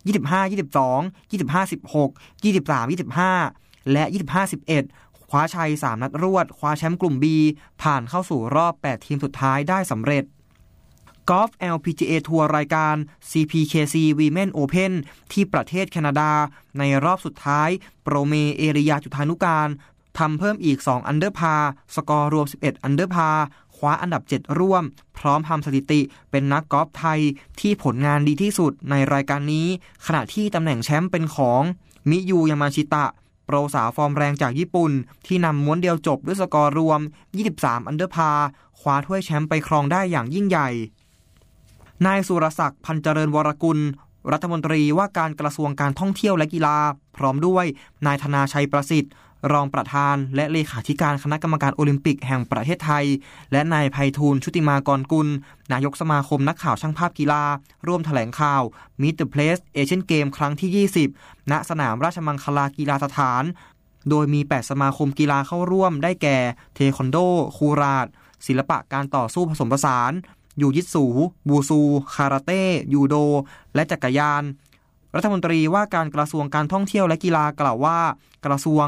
25-22 25-16 23-25 และ 25-11 คว้าชัย3นัดรวดคว้าแชมป์กลุ่ม B ผ่านเข้าสู่รอบ8ทีมสุดท้ายได้สำเร็จกอล์ฟ LPGA ทัวร์รายการ CPKC Women Open ที่ประเทศแคนาดาในรอบสุดท้ายโปรเมเอริยาจุฑานุการทำเพิ่มอีก2อันเดอร์พาร์สกอร์รวม11อันเดอร์พาร์คว้าอันดับ7ร่วมพร้อมทำสถิติเป็นนักกอล์ฟไทยที่ผลงานดีที่สุดในรายการนี้ขณะที่ตำแหน่งแชมป์เป็นของมิยูยามาชิตะโปรสาวฟอร์มแรงจากญี่ปุ่นที่นำม้วนเดียวจบด้วยสกอร์รวม23อันเดอร์พาร์คว้าถ้วยแชมป์ไปครองได้อย่างยิ่งใหญ่นายสุรศักดิ์พันเจริญวรกุลรัฐมนตรีว่าการกระทรวงการท่องเที่ยวและกีฬาพร้อมด้วยนายธนาชัยประสิทธิ์รองประธานและเลขาธิการคณะกรรมการโอลิมปิกแห่งประเทศไทยและนายไพฑูรย์ชุติมากรกุลนายกสมาคมนักข่าวช่างภาพกีฬาร่วมแถลงข่าว Meet the Place Asian Game ครั้งที่20ณสนามราชมังคลากีฬาสถานโดยมี8สมาคมกีฬาเข้าร่วมได้แก่เทควันโดคูราตศิลปะการต่อสู้ผสมผสานยูยิตสูบูซูคาราเต้ยูโดและจักรยานรัฐมนตรีว่าการกระทรวงการท่องเที่ยวและกีฬากล่าวว่ากระทรวง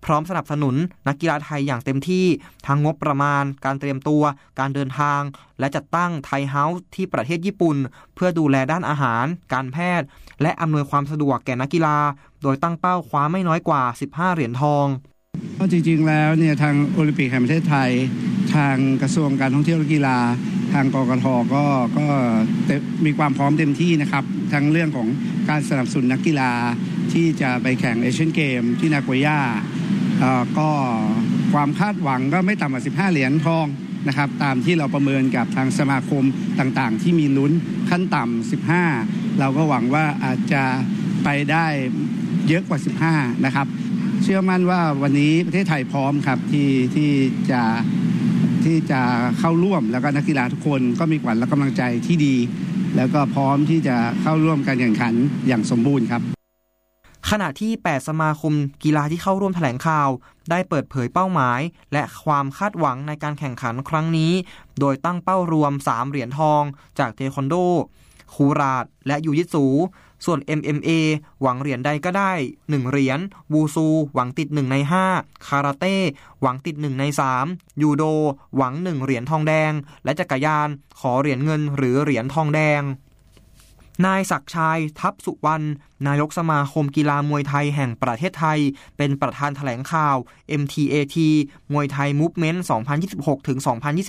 พร้อมสนับสนุนนักกีฬาไทยอย่างเต็มที่ทั้งงบประมาณการเตรียมตัวการเดินทางและจัดตั้งไทยเฮาส์ที่ประเทศญี่ปุ่นเพื่อดูแลด้านอาหารการแพทย์และอำนวยความสะดวกแก่นักกีฬาโดยตั้งเป้าคว้าไม่น้อยกว่า15เหรียญทองจริงๆแล้วเนี่ยทางโอลิมปิกแห่งประเทศไทยทางกระทรวงการท่องเที่ยวและกีฬาทางกกท.ก็มีความพร้อมเต็มที่นะครับทั้งเรื่องของการสนับสนุนนักกีฬาที่จะไปแข่งเอเชียนเกมที่นาโกย่าก็ความคาดหวังก็ไม่ต่ำกว่า15เหรียญทองนะครับตามที่เราประเมินกับทางสมาคมต่างๆที่มีลุ้นขั้นต่ำ15เราก็หวังว่าอาจจะไปได้เยอะกว่า15นะครับเชื่อมั่นว่าวันนี้ประเทศไทยพร้อมครับที่จะเข้าร่วมแล้วก็นักกีฬาทุกคนก็มีขวัญและกำลังใจที่ดีแล้วก็พร้อมที่จะเข้าร่วมการแข่งขันอย่างสมบูรณ์ครับขณะที่8สมาคมกีฬาที่เข้าร่วมแถลงข่าวได้เปิดเผยเป้าหมายและความคาดหวังในการแข่งขันครั้งนี้โดยตั้งเป้ารวม3เหรียญทองจากเทควันโดคูราดและยูยิตสูส่วน MMA หวังเหรียญใดก็ได้1เหรียญวูซูหวังติด1ใน5คาราเต้หวังติด1ใน3ยูโดหวัง1เหรียญทองแดงและจักรยานขอเหรียญเงินหรือเหรียญทองแดงนายศักดิ์ชัยทัพสุวรรณนายกสมาคมกีฬามวยไทยแห่งประเทศไทยเป็นประธานแถลงข่าว MTAT มวยไทยมูฟเมนต์ 2026 ถึง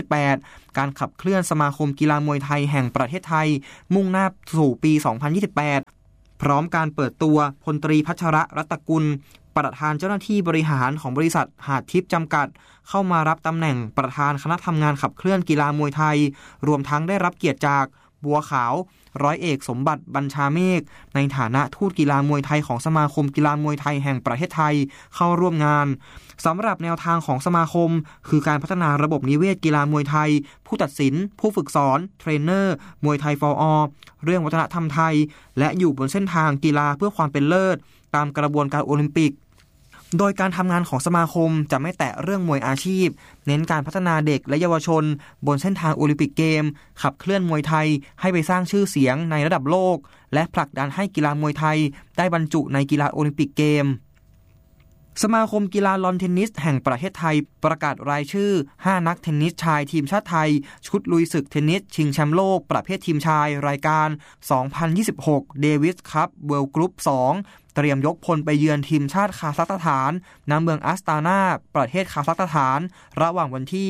2028 การขับเคลื่อนสมาคมกีฬามวยไทยแห่งประเทศไทยมุ่งหน้าสู่ปี 2028 พร้อมการเปิดตัวพลตรีพัชระรัตนกุลประธานเจ้าหน้าที่บริหารของบริษัทหาดทิพย์จำกัดเข้ามารับตำแหน่งประธานคณะทำงานขับเคลื่อนกีฬามวยไทยรวมทั้งได้รับเกียรติจากบัวขาวร้อยเอกสมบัติบัญชาเมฆในฐานะทูตกีฬามวยไทยของสมาคมกีฬามวยไทยแห่งประเทศไทยเข้าร่วมงานสำหรับแนวทางของสมาคมคือการพัฒนาระบบนิเวศกีฬามวยไทยผู้ตัดสินผู้ฝึกสอนเทรนเนอร์มวยไทย for all เรื่องวัฒนธรรมไทยและอยู่บนเส้นทางกีฬาเพื่อความเป็นเลิศตามกระบวนการโอลิมปิกโดยการทำงานของสมาคมจะไม่แตะเรื่องมวยอาชีพเน้นการพัฒนาเด็กและเยาวชนบนเส้นทางโอลิมปิกเกมขับเคลื่อนมวยไทยให้ไปสร้างชื่อเสียงในระดับโลกและผลักดันให้กีฬามวยไทยได้บรรจุในกีฬาโอลิมปิกเกมสมาคมกีฬาลอนเทนนิสแห่งประเทศไทยประกาศรายชื่อ5นักเทนนิสชายทีมชาติไทยชุดลุยศึกเทนนิสชิงแชมป์โลกประเภททีมชายรายการ 2026 เดวิสคัพเวิลด์กรุ๊ป 2เตรียมยกพลไปเยือนทีมชาติคาซัคสถานณเมืองอัสตานาประเทศคาซัคสถานระหว่างวันที่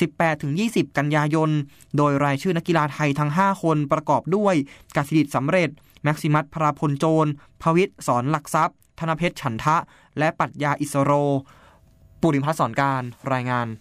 18-20 กันยายนโดยรายชื่อนักกีฬาไทยทั้ง5คนประกอบด้วยกสิดิษฐ์สำเร็จแม็กซิมัสพราพลโจรภวิทย์สอนหลักทรัพย์ธนเพชรฉันทะและปรัชญาอิสโรปุริพัฒน์สอนการรายงาน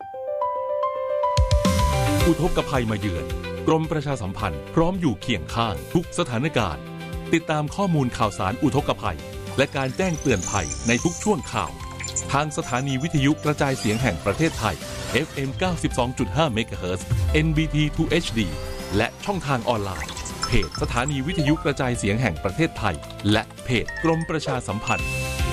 อุทกภัยมาเยือนกรมประชาสัมพันธ์พร้อมอยู่เคียงข้างทุกสถานการณ์ติดตามข้อมูลข่าวสารอุทกภัยและการแจ้งเตือนภัยในทุกช่วงข่าวทางสถานีวิทยุกระจายเสียงแห่งประเทศไทย FM 92.5 MHz NBT 2 HD และช่องทางออนไลน์เพจสถานีวิทยุกระจายเสียงแห่งประเทศไทยและเพจกรมประชาสัมพันธ์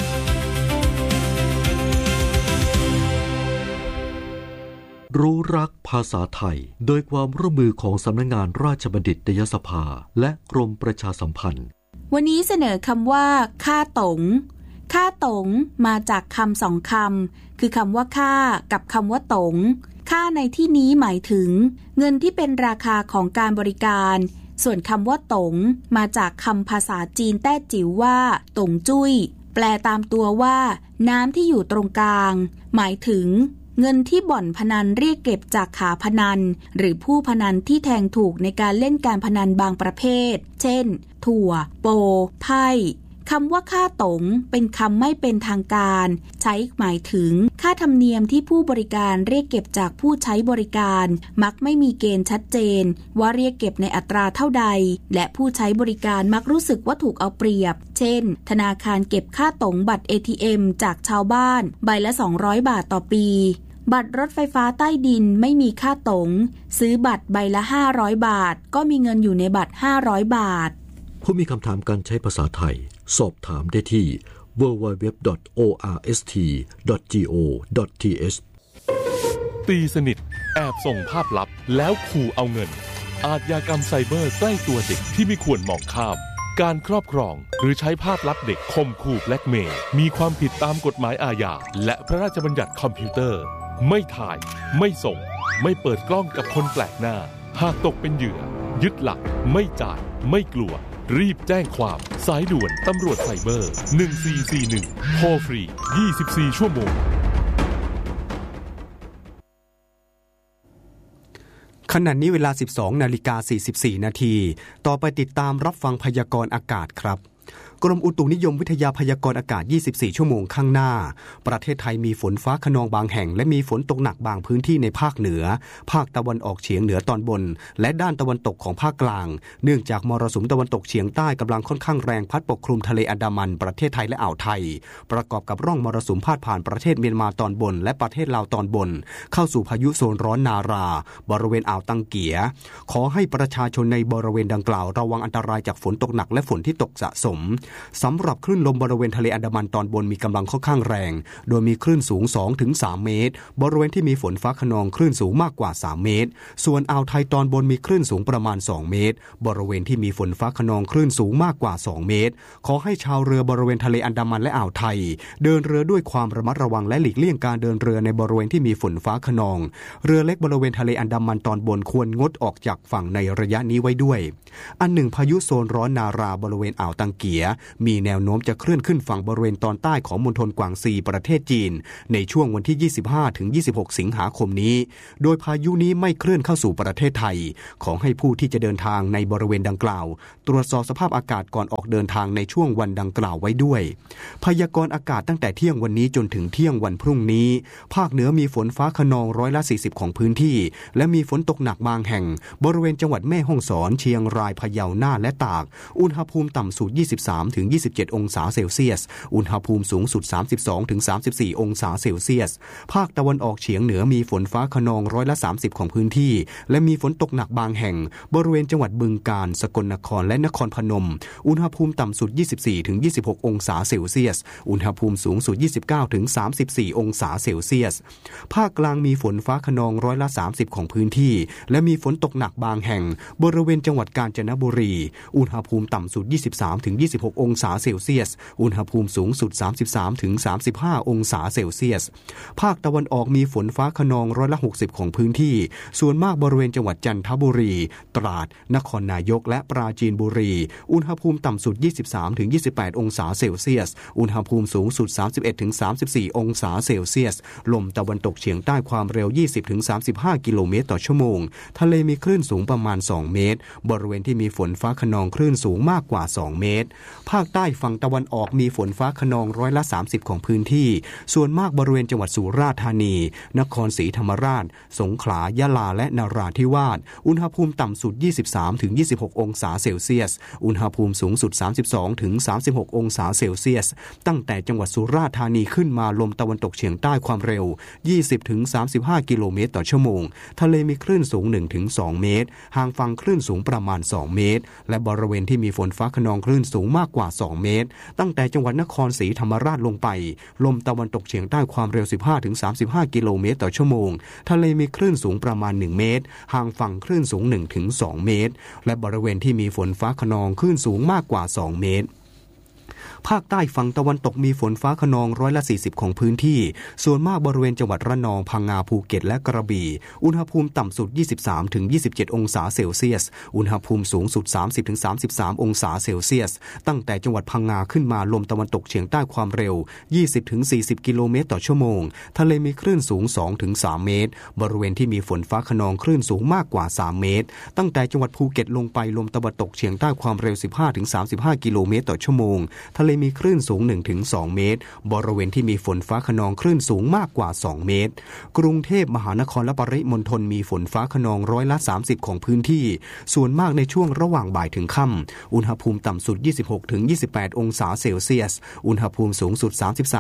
รู้รักภาษาไทยโดยความร่วมมือของสำนักงานราชบัณฑิตยสภาและกรมประชาสัมพันธ์วันนี้เสนอคำว่าค่าตงค่าตงมาจากคำ2คำคือคำว่าค่ากับคำว่าตงค่าในที่นี้หมายถึงเงินที่เป็นราคาของการบริการส่วนคำว่าตงมาจากคำภาษาจีนแต้จิ๋วว่าตงจุ้ยแปลตามตัวว่าน้ำที่อยู่ตรงกลางหมายถึงเงินที่บ่อนพนันเรียกเก็บจากขาพนันหรือผู้พนันที่แทงถูกในการเล่นการพนันบางประเภทเช่นถั่วโปไพ่คำว่าค่าตงเป็นคำไม่เป็นทางการใช้หมายถึงค่าธรรมเนียมที่ผู้บริการเรียกเก็บจากผู้ใช้บริการมักไม่มีเกณฑ์ชัดเจนว่าเรียกเก็บในอัตราเท่าใดและผู้ใช้บริการมักรู้สึกว่าถูกเอาเปรียบเช่นธนาคารเก็บค่าตงบัตร ATM จากชาวบ้านใบละ200 บาทต่อปีบัตรรถไฟฟ้าใต้ดินไม่มีค่าตงซื้อบัตรใบละ500 บาทก็มีเงินอยู่ในบัตร500 บาทผู้มีคำถามการใช้ภาษาไทยสอบถามได้ที่ www.orst.go.th ตีสนิทแอบส่งภาพลับแล้วขู่เอาเงินอาชญากรรมไซเบอร์ใกล้ตัวเด็กที่ไม่ควรมองข้ามการครอบครองหรือใช้ภาพลับเด็กข่มขู่แบล็กเมย์มีความผิดตามกฎหมายอาญาและพระราชบัญญัติคอมพิวเตอร์ไม่ถ่ายไม่ส่งไม่เปิดกล้องกับคนแปลกหน้าหากตกเป็นเหยื่อยึดหลักไม่จ่ายไม่กลัวรีบแจ้งความสายด่วนตำรวจไซเบอร์1441โทรฟรี24ชั่วโมงขณะนี้เวลา 12:44 นาทีต่อไปติดตามรับฟังพยากรณ์อากาศครับกรมอุตุนิยมวิทยาพยากรณ์อากาศ24ชั่วโมงข้างหน้าประเทศไทยมีฝนฟ้าคะนองบางแห่งและมีฝนตกหนักบางพื้นที่ในภาคเหนือภาคตะวันออกเฉียงเหนือตอนบนและด้านตะวันตกของภาคกลางเนื่องจากมรสุมตะวันตกเฉียงใต้กำลังค่อนข้างแรงพัดปกคลุมทะเลอันดามันประเทศไทยและอ่าวไทยประกอบกับร่องมรสุมพาดผ่านประเทศเมียนมาตอนบนและประเทศลาวตอนบนเข้าสู่พายุโซนร้อนนาราบริเวณอ่าวตังเกียขอให้ประชาชนในบริเวณดังกล่าวระวังอันตรายจากฝนตกหนักและฝนที่ตกสะสมสำหรับคลื่นลมบริเวณทะเลอันดามันตอนบนมีกำลังค่อนข้างแรงโดยมีคลื่นสูง 2-3 เมตรบริเวณที่มีฝนฟ้าคะนองคลื่นสูงมากกว่า3เมตรส่วนอ่าวไทยตอนบนมีคลื่นสูงประมาณ2เมตรบริเวณที่มีฝนฟ้าคะนองคลื่นสูงมากกว่า2เมตรขอให้ชาวเรือบริเวณทะเลอันดามันและอ่าวไทยเดินเรือด้วยความระมัดระวังและหลีกเลี่ยงการเดินเรือในบริเวณที่มีฝนฟ้าคะนองเรือเล็กบริเวณทะเลอันดามันตอนบนควรงดออกจากฝั่งในระยะนี้ไว้ด้วยอันหนึ่งพายุโซนร้อนนาราบริเวณอ่าวตังเกียมีแนวโน้มจะเคลื่อนขึ้นฝั่งบริเวณตอนใต้ของมณฑลกวางซีประเทศจีนในช่วงวันที่ 25-26 สิงหาคมนี้โดยพายุนี้ไม่เคลื่อนเข้าสู่ประเทศไทยขอให้ผู้ที่จะเดินทางในบริเวณดังกล่าวตรวจสอบสภาพอากาศก่อนออกเดินทางในช่วงวันดังกล่าวไว้ด้วยพยากรณ์อากาศตั้งแต่เที่ยงวันนี้จนถึงเที่ยงวันพรุ่งนี้ภาคเหนือมีฝนฟ้าคะนอง40%ของพื้นที่และมีฝนตกหนักบางแห่งบริเวณจังหวัดแม่ฮ่องสอนเชียงรายพะเยาน่านและตากอุณหภูมิต่ำสุด 23-27 องศาเซลเซียสอุณหภูมิสูงสุด 32-34 องศาเซลเซียสภาคตะวันออกเฉียงเหนือมีฝนฟ้าคะนอง30%ของพื้นที่และมีฝนตกหนักบางแห่งบริเวณจังหวัดบึงกาฬสกลนครและนครพนมอุณหภูมิต่ำสุด 24-26 องศาเซลเซียสอุณหภูมิสูงสุด 29-34 องศาเซลเซียสภาคกลางมีฝนฟ้าคะนอง30%ของพื้นที่และมีฝนตกหนักบางแห่งบริเวณจังหวัดกาญจนบุรีอุณหภูมิต่ำสุด 23-26 องศาเซลเซียสอุณหภูมิสูงสุด 33-35 องศาเซลเซียสภาคตะวันออกมีฝนฟ้าคะนอง60%ของพื้นที่ส่วนมากบริเวณจังหวัดจันทบุรีตราดนครนายกและปราจีนบุรีอุณหภูมิต่ำสุด 23-28 องศาเซลเซียสอุณหภูมิสูงสุด 31-34 องศาเซลเซียสลมตะวันตกเฉียงใต้ความเร็ว 20-35 กิโลเมตรต่อชั่วโมงทะเลมีคลื่นสูงประมาณ2เมตรบริเวณที่มีฝนฟ้าคะนองคลื่นสูงมากกว่า2เมตรภาคใต้ฝั่งตะวันออกมีฝนฟ้าคะนอง30%ของพื้นที่ส่วนมากบริเวณจังหวัดสุราษฎร์ธานีนครศรีธรรมราชสงขลายะลาและนราธิวาสอุณหภูมิต่ำสุด 23-26 องศาเซลเซียสอุณหภูมิสูงสุด 32-36 องศาเซลเซียสตั้งแต่จังหวัดสุราษฎร์ธานีขึ้นมาลมตะวันตกเฉียงใต้ความเร็ว 20-35 กิโลเมตรต่อชั่วโมงทะเลมีคลื่นสูง 1-2 เมตรห่างฝั่งคลื่นสูงประมาณ2เมตรและบริเวณที่มีฝนฟ้าคะนองคลื่นสูงมากกว่า2เมตรตั้งแต่จังหวัดนครศรีธรรมราชลงไปลมตะวันตกเฉียงใต้ความเร็ว 15-35 กิโลเมตรต่อชั่วโมงทะเลมีคลื่นสูงประมาณ1เมตรห่างฝั่งคลื่นสูง 1-2 เมตรและบริเวณที่มีฝนฟ้าคะนองคลื่นสูงมากกว่า2เมตรภาคใต้ฝั่งตะวันตกมีฝนฟ้าคะนอง40%ของพื้นที่ส่วนมากบริเวณจังหวัดระนองพังงาภูเก็ตและกระบี่อุณหภูมิต่ำสุด 23-27 องศาเซลเซียสอุณหภูมิสูงสุด 30-33 องศาเซลเซียสตั้งแต่จังหวัดพังงาขึ้นมาลมตะวันตกเฉียงใต้ความเร็ว 20-40 กิโลเมตรต่อชั่วโมงทะเลมีคลื่นสูง 2-3 เมตรบริเวณที่มีฝนฟ้าคะนองคลื่นสูงมากกว่า3เมตรตั้งแต่จังหวัดภูเก็ตลงไปลมตะวันตกเฉียงใต้ความเร็ว 15-35 กิโลเมตรต่อชั่วโมงทะเลมีคลื่นสูง 1-2 เมตรบริเวณที่มีฝนฟ้าคะนองคลื่นสูงมากกว่า2เมตรกรุงเทพมหานครและปริมณฑลมีฝนฟ้าคะนอง30%ของพื้นที่ส่วนมากในช่วงระหว่างบ่ายถึงค่ำอุณหภูมิต่ำสุด 26-28 องศาเซลเซียสอุณหภูมิสูงสุด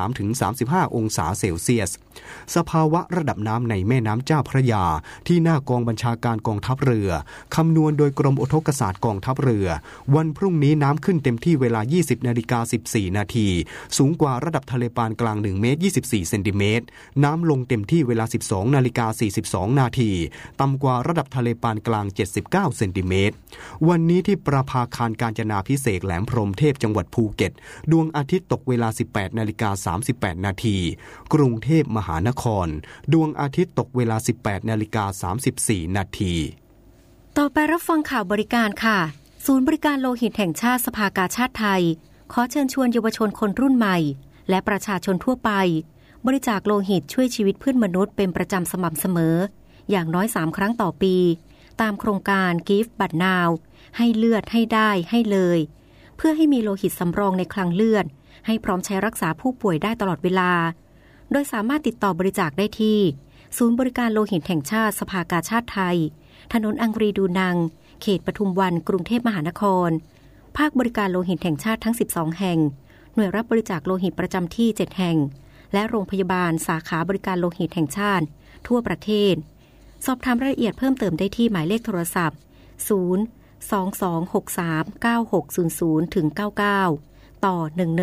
33-35 องศาเซลเซียสสภาวะระดับน้ำในแม่น้ำเจ้าพระยาที่หน้ากองบัญชาการกองทัพเรือคำนวณโดยกรมอุทกศาสตร์กองทัพเรือวันพรุ่งนี้น้ำขึ้นเต็มที่เวลา 20:10 54 นาทีสูงกว่าระดับทะเลปานกลาง1เมตร24เซนติเมตรน้ำลงเต็มที่เวลา 12:42 นาทีต่ำกว่าระดับทะเลปานกลาง79เซนติเมตรวันนี้ที่ประภาคารกาญจนาภิเษกแหลมพรหมเทพจังหวัดภูเก็ตดวงอาทิตย์ตกเวลา 18:38 นาทีกรุงเทพมหานครดวงอาทิตย์ตกเวลา 18:34 นาทีต่อไปรับฟังข่าวบริการค่ะศูนย์บริการโลหิตแห่งชาติสภากาชาดไทยขอเชิญชวนเยาวชนคนรุ่นใหม่และประชาชนทั่วไปบริจาคโลหิตช่วยชีวิตเพื่อนมนุษย์เป็นประจำสม่ำเสมออย่างน้อย3ครั้งต่อปีตามโครงการ Give But Now ให้เลือดให้ได้ให้เลยเพื่อให้มีโลหิตสำรองในคลังเลือดให้พร้อมใช้รักษาผู้ป่วยได้ตลอดเวลาโดยสามารถติดต่อบริจาคได้ที่ศูนย์บริการโลหิตแห่งชาติสภากาชาดไทยถนนอังรีดูนังเขตปทุมวันกรุงเทพมหานครภาคบริการโลหิตแห่งชาติทั้ง12แห่งหน่วยรับบริจาคโลหิตประจำที่7แห่งและโรงพยาบาลสาขาบริการโลหิตแห่งชาติทั่วประเทศสอบถามรายละเอียดเพิ่มเติมได้ที่หมายเลขโทรศัพท์022639600-99ต่อ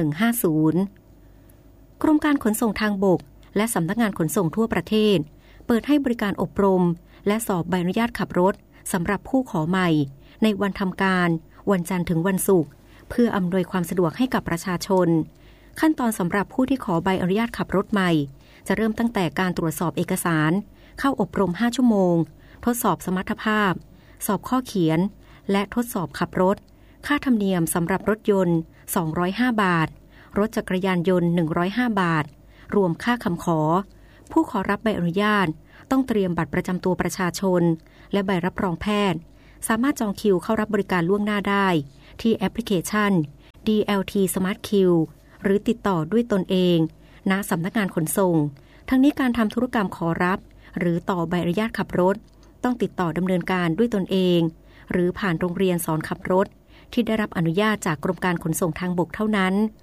1150กรมการขนส่งทางบกและสำนักงานขนส่งทั่วประเทศเปิดให้บริการอบรมและสอบใบอนุญาตขับรถสำหรับผู้ขอใหม่ในวันทำการวันจันทร์ถึงวันศุกร์เพื่ออำนวยความสะดวกให้กับประชาชนขั้นตอนสำหรับผู้ที่ขอใบอนุญาตขับรถใหม่จะเริ่มตั้งแต่การตรวจสอบเอกสารเข้าอบรม5ชั่วโมงทดสอบสมรรถภาพสอบข้อเขียนและทดสอบขับรถค่าธรรมเนียมสำหรับรถยนต์205บาทรถจักรยานยนต์105บาทรวมค่าคำขอผู้ขอรับใบอนุญาตต้องเตรียมบัตรประจำตัวประชาชนและใบรับรองแพทย์สามารถจองคิวเข้ารับบริการล่วงหน้าได้ที่แอปพลิเคชัน DLT Smart Queue หรือติดต่อด้วยตนเองณสำนักงานขนส่งทั้งนี้การทำธุรกรรมขอรับหรือต่อใบอนุญาตขับรถต้องติดต่อดำเนินการด้วยตนเองหรือผ่านโรงเรียนสอนขับรถที่ได้รับอนุญาตจากกรมการขนส่งทางบกเท่านั้น